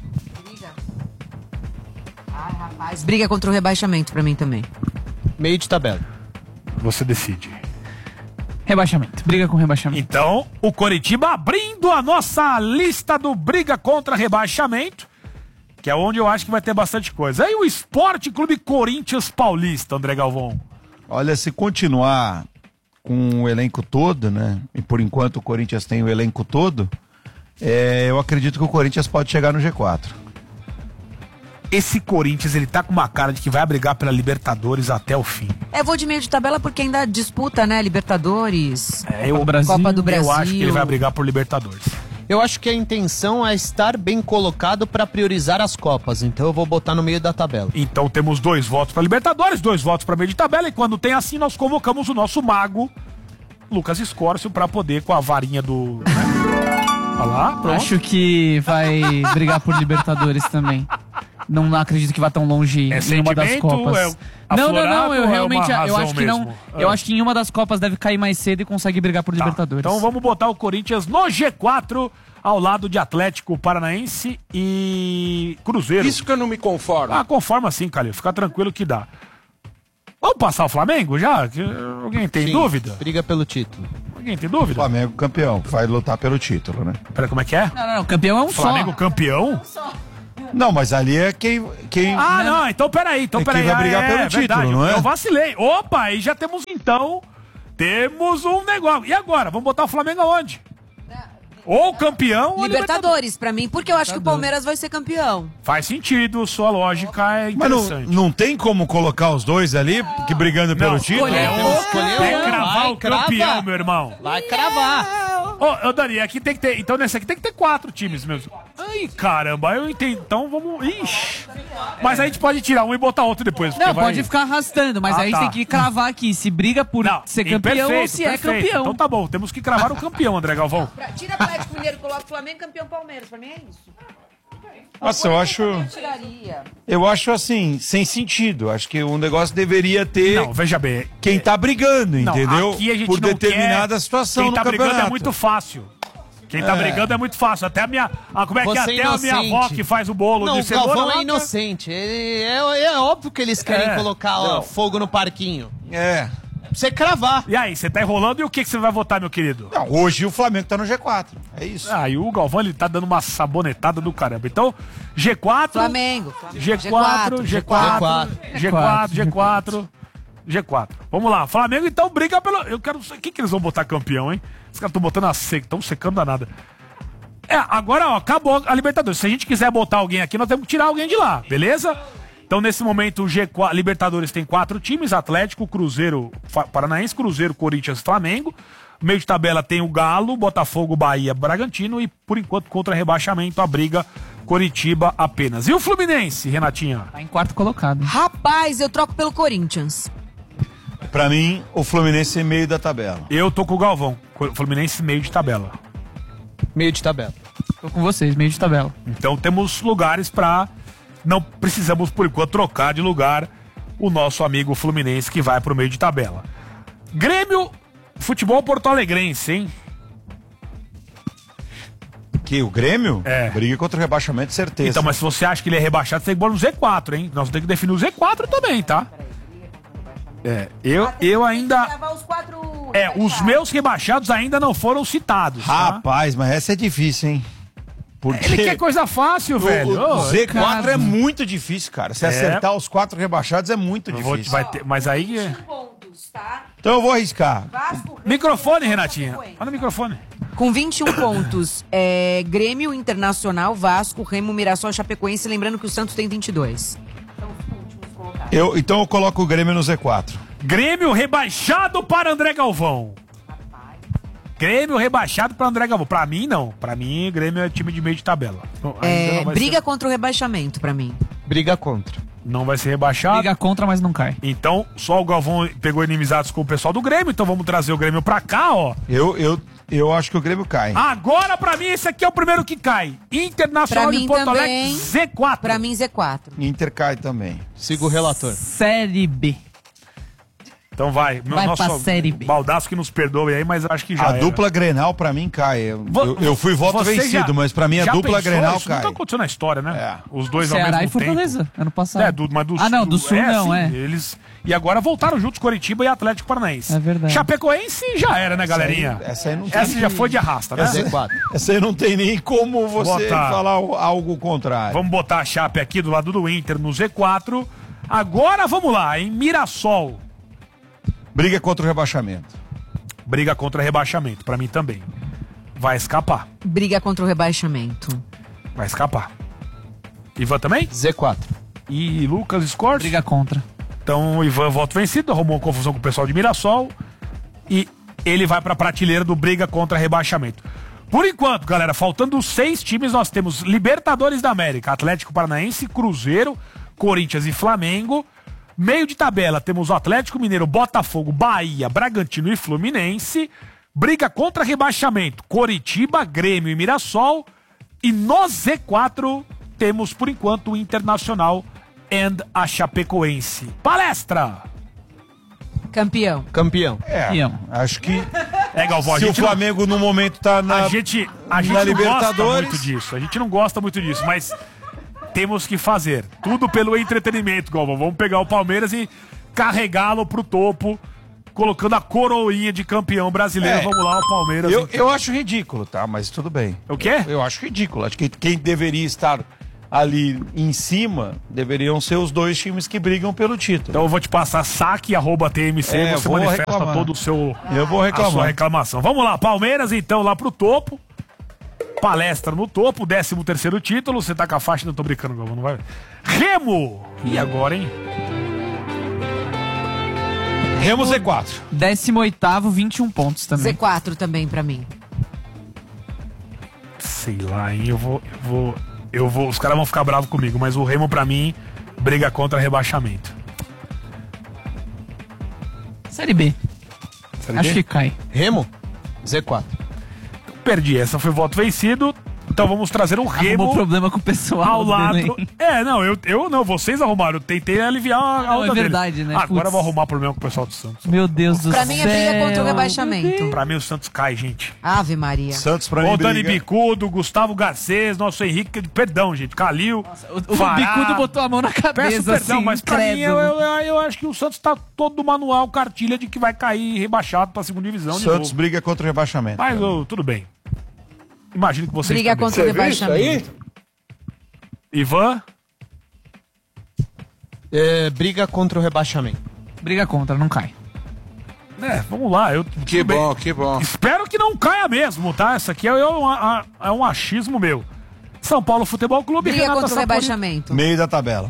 Ai, rapaz, briga contra o rebaixamento pra mim também. Meio de tabela. Você decide. Rebaixamento. Briga com rebaixamento. Então, o Coritiba abrindo a nossa lista do briga contra rebaixamento, que é onde eu acho que vai ter bastante coisa. Aí o Esporte Clube Corinthians Paulista, André Galvão. Olha, se continuar com o elenco todo, né? E por enquanto o Corinthians tem o elenco todo, eu acredito que o Corinthians pode chegar no G4. Esse Corinthians, ele tá com uma cara de que vai brigar pela Libertadores até o fim. Vou de meio de tabela porque ainda disputa, né? Libertadores, Copa do Brasil. Eu acho que ele vai brigar por Libertadores. Eu acho que a intenção é estar bem colocado pra priorizar as Copas, então eu vou botar no meio da tabela. Então temos 2 votos para Libertadores, 2 votos para meio de tabela, e quando tem assim, nós convocamos o nosso mago, Lucas Escórcio, para poder, com a varinha do... Olha lá, pronto. Acho que vai brigar por Libertadores também. Não acredito que vá tão longe em uma das Copas. Não, eu realmente eu acho que não. Eu acho que em uma das Copas deve cair mais cedo e consegue brigar por Libertadores. Então vamos botar o Corinthians no G4 ao lado de Atlético Paranaense e Cruzeiro. Isso que eu não me conformo. Conforma sim, Calil. Fica tranquilo que dá. Vamos passar o Flamengo já? Alguém tem dúvida? Briga pelo título. Alguém tem dúvida? Flamengo campeão, vai lutar pelo título, né? Peraí, como é que é? Não, campeão é um Flamengo só. Campeão? Não, mas ali é quem não, então peraí. quem vai brigar pelo título, verdade, não é? Eu vacilei. Opa, aí já temos temos um negócio. E agora? Vamos botar o Flamengo aonde? Ou campeão ou Libertadores, pra mim, porque eu acho que o Palmeiras vai ser campeão. Faz sentido, sua lógica é Mas interessante. não tem como colocar os dois ali que brigando pelo título? Tem que cravar o campeão, meu irmão. Vai cravar. Ô, Dani, aqui tem que ter. Então nesse aqui tem que ter 4 times mesmo. Ai, caramba, eu entendo. Então vamos. Ixi. Mas a gente pode tirar um e botar outro depois. Não, pode ficar arrastando, mas aí a gente tem que cravar aqui se briga por ser campeão ou se é campeão. Então tá bom, temos que cravar o campeão, André Galvão. Tira Atlético Mineiro, coloca o Flamengo, campeão Palmeiras. Pra mim é isso. Nossa, eu acho assim, sem sentido. Acho que o negócio deveria ter. Não, veja bem. Quem tá brigando, entendeu? Aqui a gente por não determinada situação. Quem tá no brigando campeonato. é muito fácil. Quem tá brigando é muito fácil. Até a minha. Como é que é? Até a minha avó que faz o bolo de cenoura. O Galvão é inocente. É óbvio que eles querem colocar fogo no parquinho. É. Você cravar. E aí, você tá enrolando e o que você vai votar, meu querido? Não, hoje o Flamengo tá no G4. É isso. E o Galvão, ele tá dando uma sabonetada do caramba. Então, G4. Flamengo. G4. Vamos lá. Flamengo, então, briga pelo. Eu quero. Quem que eles vão botar campeão, hein? Os caras estão botando estão secando danada. Agora, acabou a Libertadores. Se a gente quiser botar alguém aqui, nós temos que tirar alguém de lá, beleza? Então, nesse momento, o G4, Libertadores tem 4 times: Atlético, Cruzeiro, Paranaense, Cruzeiro, Corinthians, Flamengo. Meio de tabela tem o Galo, Botafogo, Bahia, Bragantino. E, por enquanto, contra rebaixamento, a briga Coritiba apenas. E o Fluminense, Renatinha? Tá em 4º colocado. Rapaz, eu troco pelo Corinthians. Pra mim, o Fluminense é meio da tabela. Eu tô com o Galvão. Fluminense meio de tabela. Meio de tabela. Tô com vocês, meio de tabela. Então temos lugares pra... Não precisamos, por enquanto, trocar de lugar o nosso amigo Fluminense que vai pro meio de tabela. Grêmio, futebol porto-alegrense, hein? Que o Grêmio? É. Briga contra o rebaixamento, certeza. Então, mas se você acha que ele é rebaixado, você tem que pôr no Z4, hein? Nós temos que definir o Z4 também, tá? Eu ainda... os meus rebaixados ainda não foram citados, tá? Rapaz, mas essa é difícil, hein? Porque ele quer coisa fácil, velho. O Z4 é muito difícil, cara. Se acertar os 4 rebaixados é muito difícil. Mas aí... Então eu vou arriscar. Microfone, Renatinha. Olha o microfone. Com 21 pontos, Grêmio, Internacional, Vasco, Remo, Mirassol, Chapecoense. Lembrando que o Santos tem 22. Então eu coloco o Grêmio no Z4. Grêmio rebaixado para André Galvão. Grêmio rebaixado para André Galvão. Pra mim, não. Pra mim, Grêmio é time de meio de tabela. Briga contra o rebaixamento, pra mim. Briga contra. Não vai ser rebaixado. Briga contra, mas não cai. Então, só o Galvão pegou inimizades com o pessoal do Grêmio. Então vamos trazer o Grêmio pra cá, ó. Eu acho que o Grêmio cai. Agora, pra mim, esse aqui é o primeiro que cai. Internacional de Porto Alegre, Z4. Pra mim, Z4. Inter cai também. Siga o relator. Série B. Então vai. Vai pra Série B. Baldaço que nos perdoe aí, mas acho que já A dupla Grenal pra mim cai. Eu fui voto vencido, mas pra mim a dupla Grenal cai. Nunca aconteceu na história, né? Os dois ao Ceará mesmo e Fortaleza, tempo. ano passado. Mas do não, do Sul não, sim, Eles... E agora voltaram juntos Coritiba e Atlético Paranaense. É verdade. Chapecoense já era, né, galerinha? Essa aí não tem. Essa já foi de arrasta, né? Essa aí não tem nem como você falar algo contrário. Vamos botar a Chape aqui do lado do Inter no Z4. Agora vamos lá, em Mirassol. Briga contra o rebaixamento. Briga contra o rebaixamento, pra mim também. Vai escapar. Briga contra o rebaixamento. Vai escapar. Ivan também? Z4. E Lucas Scott? Briga contra. Então o Ivan voto vencido, arrumou uma confusão com o pessoal de Mirassol. E ele vai pra prateleira do briga contra rebaixamento. Por enquanto, galera, faltando 6 times, nós temos Libertadores da América, Atlético Paranaense, Cruzeiro, Corinthians e Flamengo. Meio de tabela, temos o Atlético Mineiro, Botafogo, Bahia, Bragantino e Fluminense. Briga contra rebaixamento, Coritiba, Grêmio e Mirassol. E no Z4 temos, por enquanto, o Internacional e a Chapecoense. Palestra! Campeão. Acho que Galvão, se o Flamengo no momento tá na A gente na não Libertadores, gosta muito disso. A gente não gosta muito disso, mas temos que fazer. Tudo pelo entretenimento, Galvão. Vamos pegar o Palmeiras e carregá-lo pro topo, colocando a coroinha de campeão brasileiro. Vamos lá, o Palmeiras. eu acho ridículo, tá? Mas tudo bem. O quê? Eu acho ridículo. Acho que quem deveria estar ali em cima deveriam ser os dois times que brigam pelo título. Então eu vou te passar saque@TMC e você manifesta reclamar. todo o seu... Eu vou reclamar. A sua reclamação. Vamos lá, Palmeiras então lá pro topo. Palestra no topo, 13º título. Você tá com a faixa? Não tô brincando, Galvão, não vai. Remo! E agora, hein? Remo Z4. 18º, 21 pontos também. Z4 também pra mim. Sei lá, hein? Eu vou. Os caras vão ficar bravos comigo, mas o Remo, pra mim, briga contra rebaixamento. Série B. Série Acho B? que cai. Remo? Z4. Perdi, essa foi voto vencido. Então vamos trazer um Remo. Arrumou problema com o pessoal. Ao lado. Belém. Eu não, vocês arrumaram. Eu tentei aliviar a onda é verdade, deles. né? Agora Putz. eu vou arrumar problema com o pessoal do Santos. Meu Deus do céu. Pra mim é briga contra o rebaixamento. Pra mim o Santos cai, gente. Ave Maria. Santos pra mim O Dani briga. Bicudo, Gustavo Garcês, nosso Henrique, perdão, gente, Calil. O Bicudo botou a mão na cabeça. Peço perdão, assim, mas pra mim credo. eu acho que o Santos tá todo do manual, cartilha de que vai cair rebaixado pra segunda divisão de Santos novo. briga contra o rebaixamento. Mas tudo bem. Imagino que vocês Briga também. contra o rebaixamento. Ivan? Briga contra o rebaixamento. Briga contra, não cai. Vamos lá. Que bom. Espero que não caia mesmo, tá? Essa aqui é um achismo meu. São Paulo Futebol Clube. Briga Renata contra o Sapori. rebaixamento. Meio da tabela.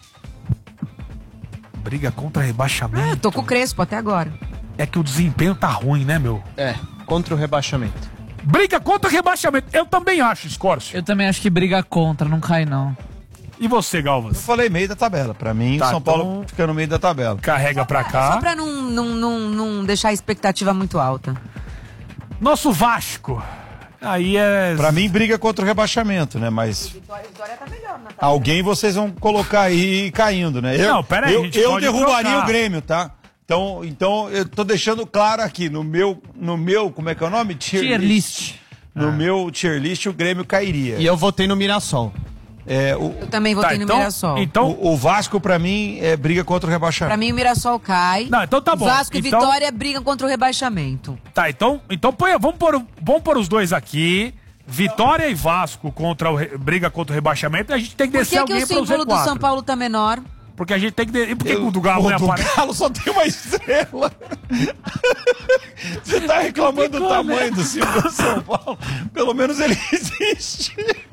Briga contra rebaixamento. Tô com o Crespo até agora. É que o desempenho tá ruim, né, meu? Contra o rebaixamento. Briga contra rebaixamento. Eu também acho, Scorcio. Eu também acho que briga contra, não cai não. E você, Galvas? Eu falei meio da tabela. Pra mim, Tá, São Paulo então fica no meio da tabela. Carrega pra cá. Só pra não deixar a expectativa muito alta. Nosso Vasco. Aí é... Pra mim, briga contra o rebaixamento, né? Mas alguém vocês vão colocar aí caindo, né? Não, pera aí, a gente eu pode derrubaria trocar. o Grêmio, tá? Então eu tô deixando claro aqui, no meu, como é que é o nome? Tier list. No meu tier list, o Grêmio cairia. E eu votei no Mirassol. Eu também votei no Mirassol. Então, o Vasco, pra mim, briga contra o rebaixamento. Pra mim, o Mirassol cai. Não, então tá bom. Vasco e Então- Vitória brigam contra o rebaixamento. tá, então vamos pôr os dois aqui. Vitória e Vasco briga contra o rebaixamento. E a gente tem que Por descer que alguém o pro símbolo do Z4. São Paulo tá menor? Porque a gente tem que... E por que o do Galo não aparece? O Galo só tem uma estrela. Você tá reclamando do tamanho do símbolo do São Paulo? Pelo menos ele existe.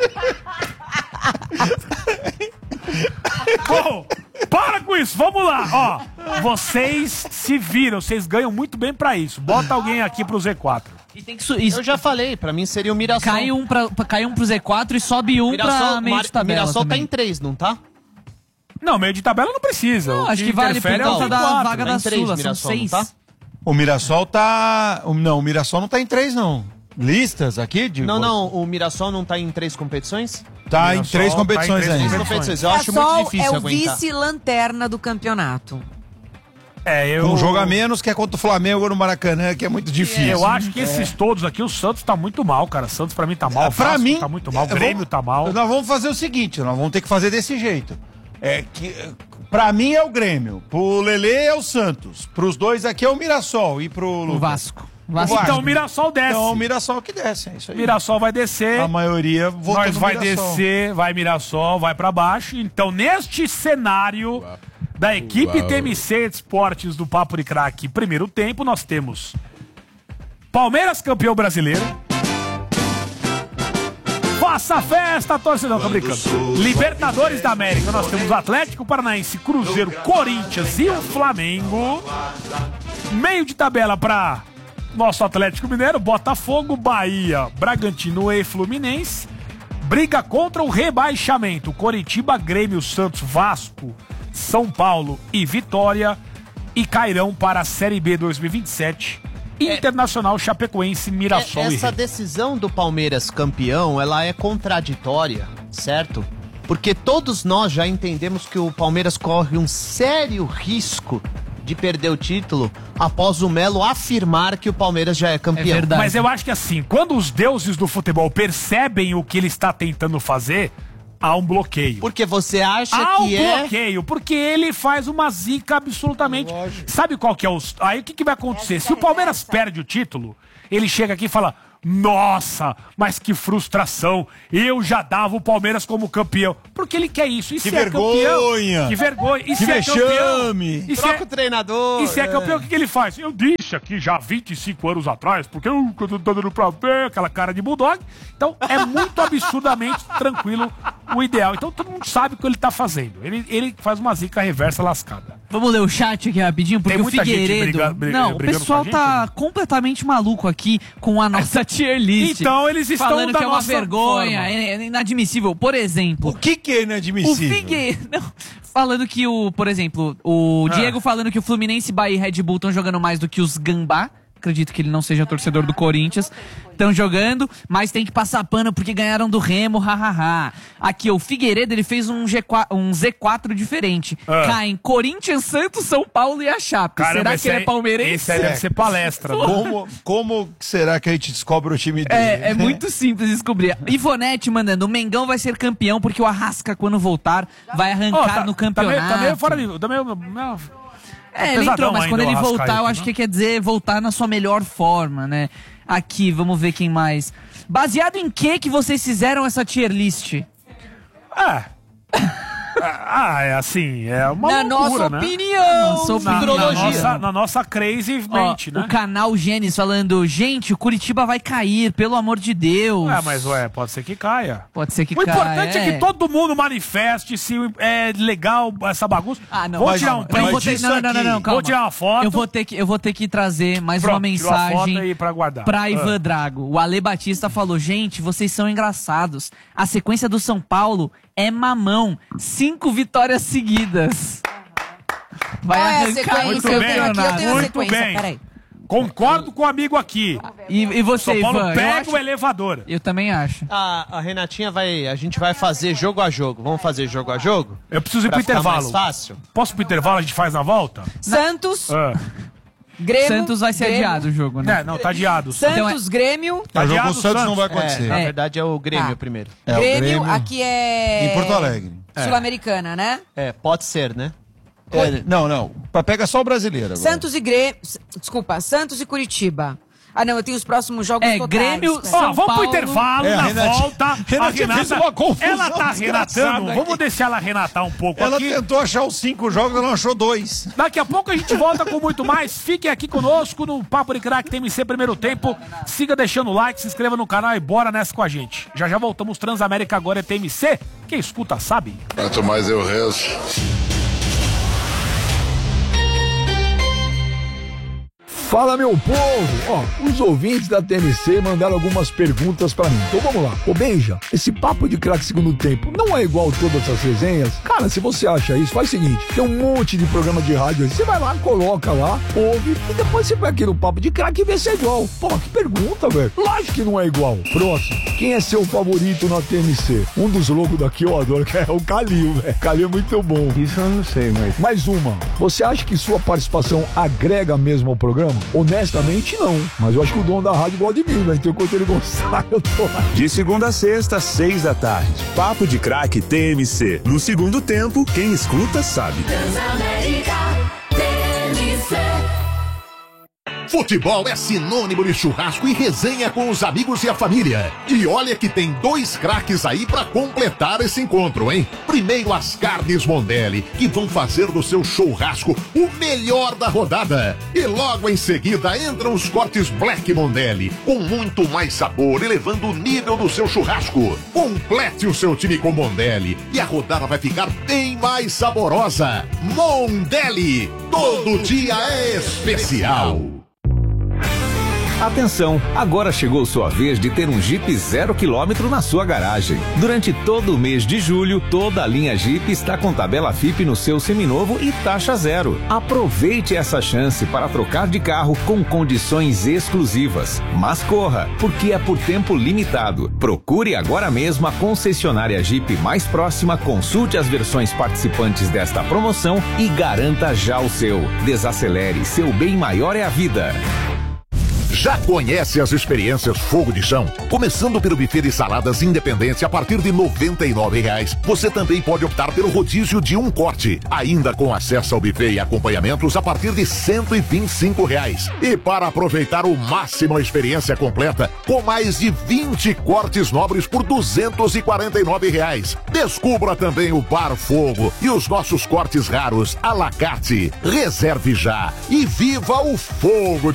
Bom, para com isso, vamos lá, ó. Vocês se viram, vocês ganham muito bem pra isso. Bota alguém aqui pro Z4. E tem que Eu já falei, pra mim seria o Mirassol. cai um pro Z4 e sobe um pra meio de tabela. Mirassol tá também. em 3, não tá? Não, meio de tabela não precisa. Não, O acho que vale por interfere é o causa da Z4. vaga Tá da em 3, Sula, são Mirassol, 6. não tá? O Mirassol tá... Não, o Mirassol não tá em 3, não. Listas aqui, Diego? Não, o Mirassol não tá em 3 competições? Tá em Mirassol 3 tá competições em três ainda. competições. Eu acho muito Mirassol difícil é o aguentar. vice-lanterna do campeonato. Um jogo a menos que é contra o Flamengo no Maracanã, que é muito difícil. Eu acho que esses todos aqui, o Santos tá muito mal, cara. Santos pra mim tá mal, o Pra Vasco mim, tá muito mal, o Grêmio tá mal. Nós vamos fazer o seguinte, nós vamos ter que fazer desse jeito. Pra mim é o Grêmio, pro Lelê é o Santos, pros dois aqui é o Mirassol e pro O Lucas. Vasco. Então o Mirassol desce. Então o Mirassol que desce, é isso aí. Mirassol vai descer. A maioria votou Nós no vai Mirassol. descer, vai Mirassol, vai pra baixo. Então, neste cenário da equipe TMC Esportes do Papo de Craque, primeiro tempo, nós temos Palmeiras campeão brasileiro. Faça festa, torcedor, tô brincando. Libertadores da América, nós temos Atlético Paranaense, Cruzeiro, Corinthians e o Flamengo. Meio de tabela pra nosso Atlético Mineiro, Botafogo, Bahia, Bragantino e Fluminense. Briga contra o rebaixamento, Coritiba, Grêmio, Santos, Vasco, São Paulo e Vitória. E cairão para a Série B 2027, Internacional, Chapecoense, Mirassol e Essa Remo. decisão do Palmeiras campeão, ela é contraditória, certo? Porque todos nós já entendemos que o Palmeiras corre um sério risco de perder o título após o Melo afirmar que o Palmeiras já é campeão. É verdade. Mas eu acho que assim, quando os deuses do futebol percebem o que ele está tentando fazer, há um bloqueio. Porque você acha há que um bloqueio, porque ele faz uma zica absolutamente. Lógico. Sabe qual que é o... Aí o que vai acontecer? Se o Palmeiras perde o título, ele chega aqui e fala... Nossa, mas que frustração. Eu já dava o Palmeiras como campeão. Porque ele quer isso. E que se vergonha. É campeão? Que vergonha. E que se vexame. É campeão? Troca o treinador. E se é campeão, o que ele faz? Eu disse aqui já 25 anos atrás, porque eu tô dando pra ver aquela cara de bulldog. Então é muito absurdamente tranquilo o ideal. Então todo mundo sabe o que ele tá fazendo. Ele faz uma zica reversa lascada. Vamos ler o chat aqui rapidinho, porque o Figueiredo... Não, o pessoal tá completamente maluco aqui com a nossa tier list. Então eles estão falando da que é uma nossa vergonha, forma. é inadmissível. Por exemplo... O que é inadmissível? O Figueiredo... Falando que por exemplo, o Diego falando que o Fluminense, Bahia e Red Bull estão jogando mais do que os Gambá. Acredito que ele não seja torcedor do Corinthians. Estão jogando, mas tem que passar pano porque ganharam do Remo, hahaha. Aqui, o Figueiredo, ele fez um Z4 diferente. Caem Corinthians, Santos, São Paulo e a Chape. Será que ele é palmeirense? Esse aí deve ser palestra. Como será que a gente descobre o time dele? É muito simples descobrir. Ivonete mandando, o Mengão vai ser campeão porque o Arrasca, quando voltar, vai arrancar no campeonato. Tá meio fora de... Ele entrou, mas quando ele voltar, eu acho que quer dizer voltar na sua melhor forma, né? Aqui, vamos ver quem mais. Baseado em que vocês fizeram essa tier list? É assim, é uma na loucura, nossa opinião, na nossa crazy mente, né? O canal Gênesis falando, gente, o Curitiba vai cair, pelo amor de Deus. Mas pode ser que caia. Pode ser que caia. O importante é que todo mundo manifeste se é legal essa bagunça. Não. Vou tirar um print. Não, calma. Vou tirar uma foto. Eu vou ter que trazer mais uma mensagem aí pra guardar. Pra Ivan Drago. O Ale Batista falou, gente, vocês são engraçados. A sequência do São Paulo é mamão. 5 vitórias seguidas. Vai arrancar muito bem, muito bem. Peraí. Concordo com o amigo aqui. E você, São Paulo Ivan, pega o elevador. Eu também acho. A Renatinha a gente vai fazer jogo a jogo. Vamos fazer jogo a jogo? Eu preciso ir pro intervalo. Mais fácil? Posso ir pro intervalo, a gente faz na volta? Santos. Grêmio. Santos vai ser adiado o jogo, né? Não, tá adiado. Santos, Grêmio. O jogo com o Santos não vai acontecer. Na verdade é o Grêmio primeiro. Grêmio, aqui é... Em Porto Alegre. Sul-Americana, né? Pode ser, né? Não. Pega só o brasileiro agora. Santos e Grêmio... Desculpa, Santos e Curitiba. Eu tenho os próximos jogos totais. Grêmio, São vamos pro intervalo, na volta. A Renata fez uma confusão. Ela tá renatando. Vamos deixar ela renatar um pouco aqui. Ela tentou achar os 5 jogos, ela não achou 2. Daqui a pouco a gente volta com muito mais. Fiquem aqui conosco no Papo de Craque TMC Primeiro Tempo. Siga deixando o like, se inscreva no canal e bora nessa com a gente. Já voltamos. Transamérica agora é TMC. Quem escuta sabe. Quanto mais eu rezo. Fala, meu povo! Os ouvintes da TMC mandaram algumas perguntas pra mim. Então vamos lá. Benja, esse Papo de Craque Segundo Tempo não é igual todas as resenhas? Cara, se você acha isso, faz o seguinte, tem um monte de programa de rádio aí. Você vai lá, coloca lá, ouve, e depois você vai aqui no Papo de Craque e vê se é igual. Que pergunta, velho. Lógico que não é igual. Próximo. Quem é seu favorito na TMC? Um dos loucos daqui eu adoro, que é o Calil, velho. Calil é muito bom. Isso eu não sei, mas... Mais uma. Você acha que sua participação agrega mesmo ao programa? Honestamente, não. Mas eu acho que o dono da rádio gosta de mim, né? Então, enquanto ele gostar, eu tô lá. De segunda a sexta, 6 da tarde. Papo de Craque TMC. No segundo tempo, quem escuta sabe. Futebol é sinônimo de churrasco e resenha com os amigos e a família. E olha que tem 2 craques aí pra completar esse encontro, hein? Primeiro as carnes Mondelli, que vão fazer do seu churrasco o melhor da rodada. E logo em seguida entram os cortes Black Mondelli, com muito mais sabor, elevando o nível do seu churrasco. Complete o seu time com Mondelli e a rodada vai ficar bem mais saborosa. Mondelli, todo dia é especial. Atenção, agora chegou sua vez de ter um Jeep 0 km na sua garagem. Durante todo o mês de julho, toda a linha Jeep está com tabela FIPE no seu seminovo e taxa zero. Aproveite essa chance para trocar de carro com condições exclusivas. Mas corra, porque é por tempo limitado. Procure agora mesmo a concessionária Jeep mais próxima, consulte as versões participantes desta promoção e garanta já o seu. Desacelere, seu bem maior é a vida. Já conhece as experiências Fogo de Chão? Começando pelo buffet de saladas Independência a partir de R$ 99,00. Você também pode optar pelo rodízio de um corte, ainda com acesso ao buffet e acompanhamentos a partir de R$ 125,00. E para aproveitar o máximo a experiência completa, com mais de 20 cortes nobres por R$ 249,00. Descubra também o Bar Fogo e os nossos cortes raros à la carte. Reserve já e viva o Fogo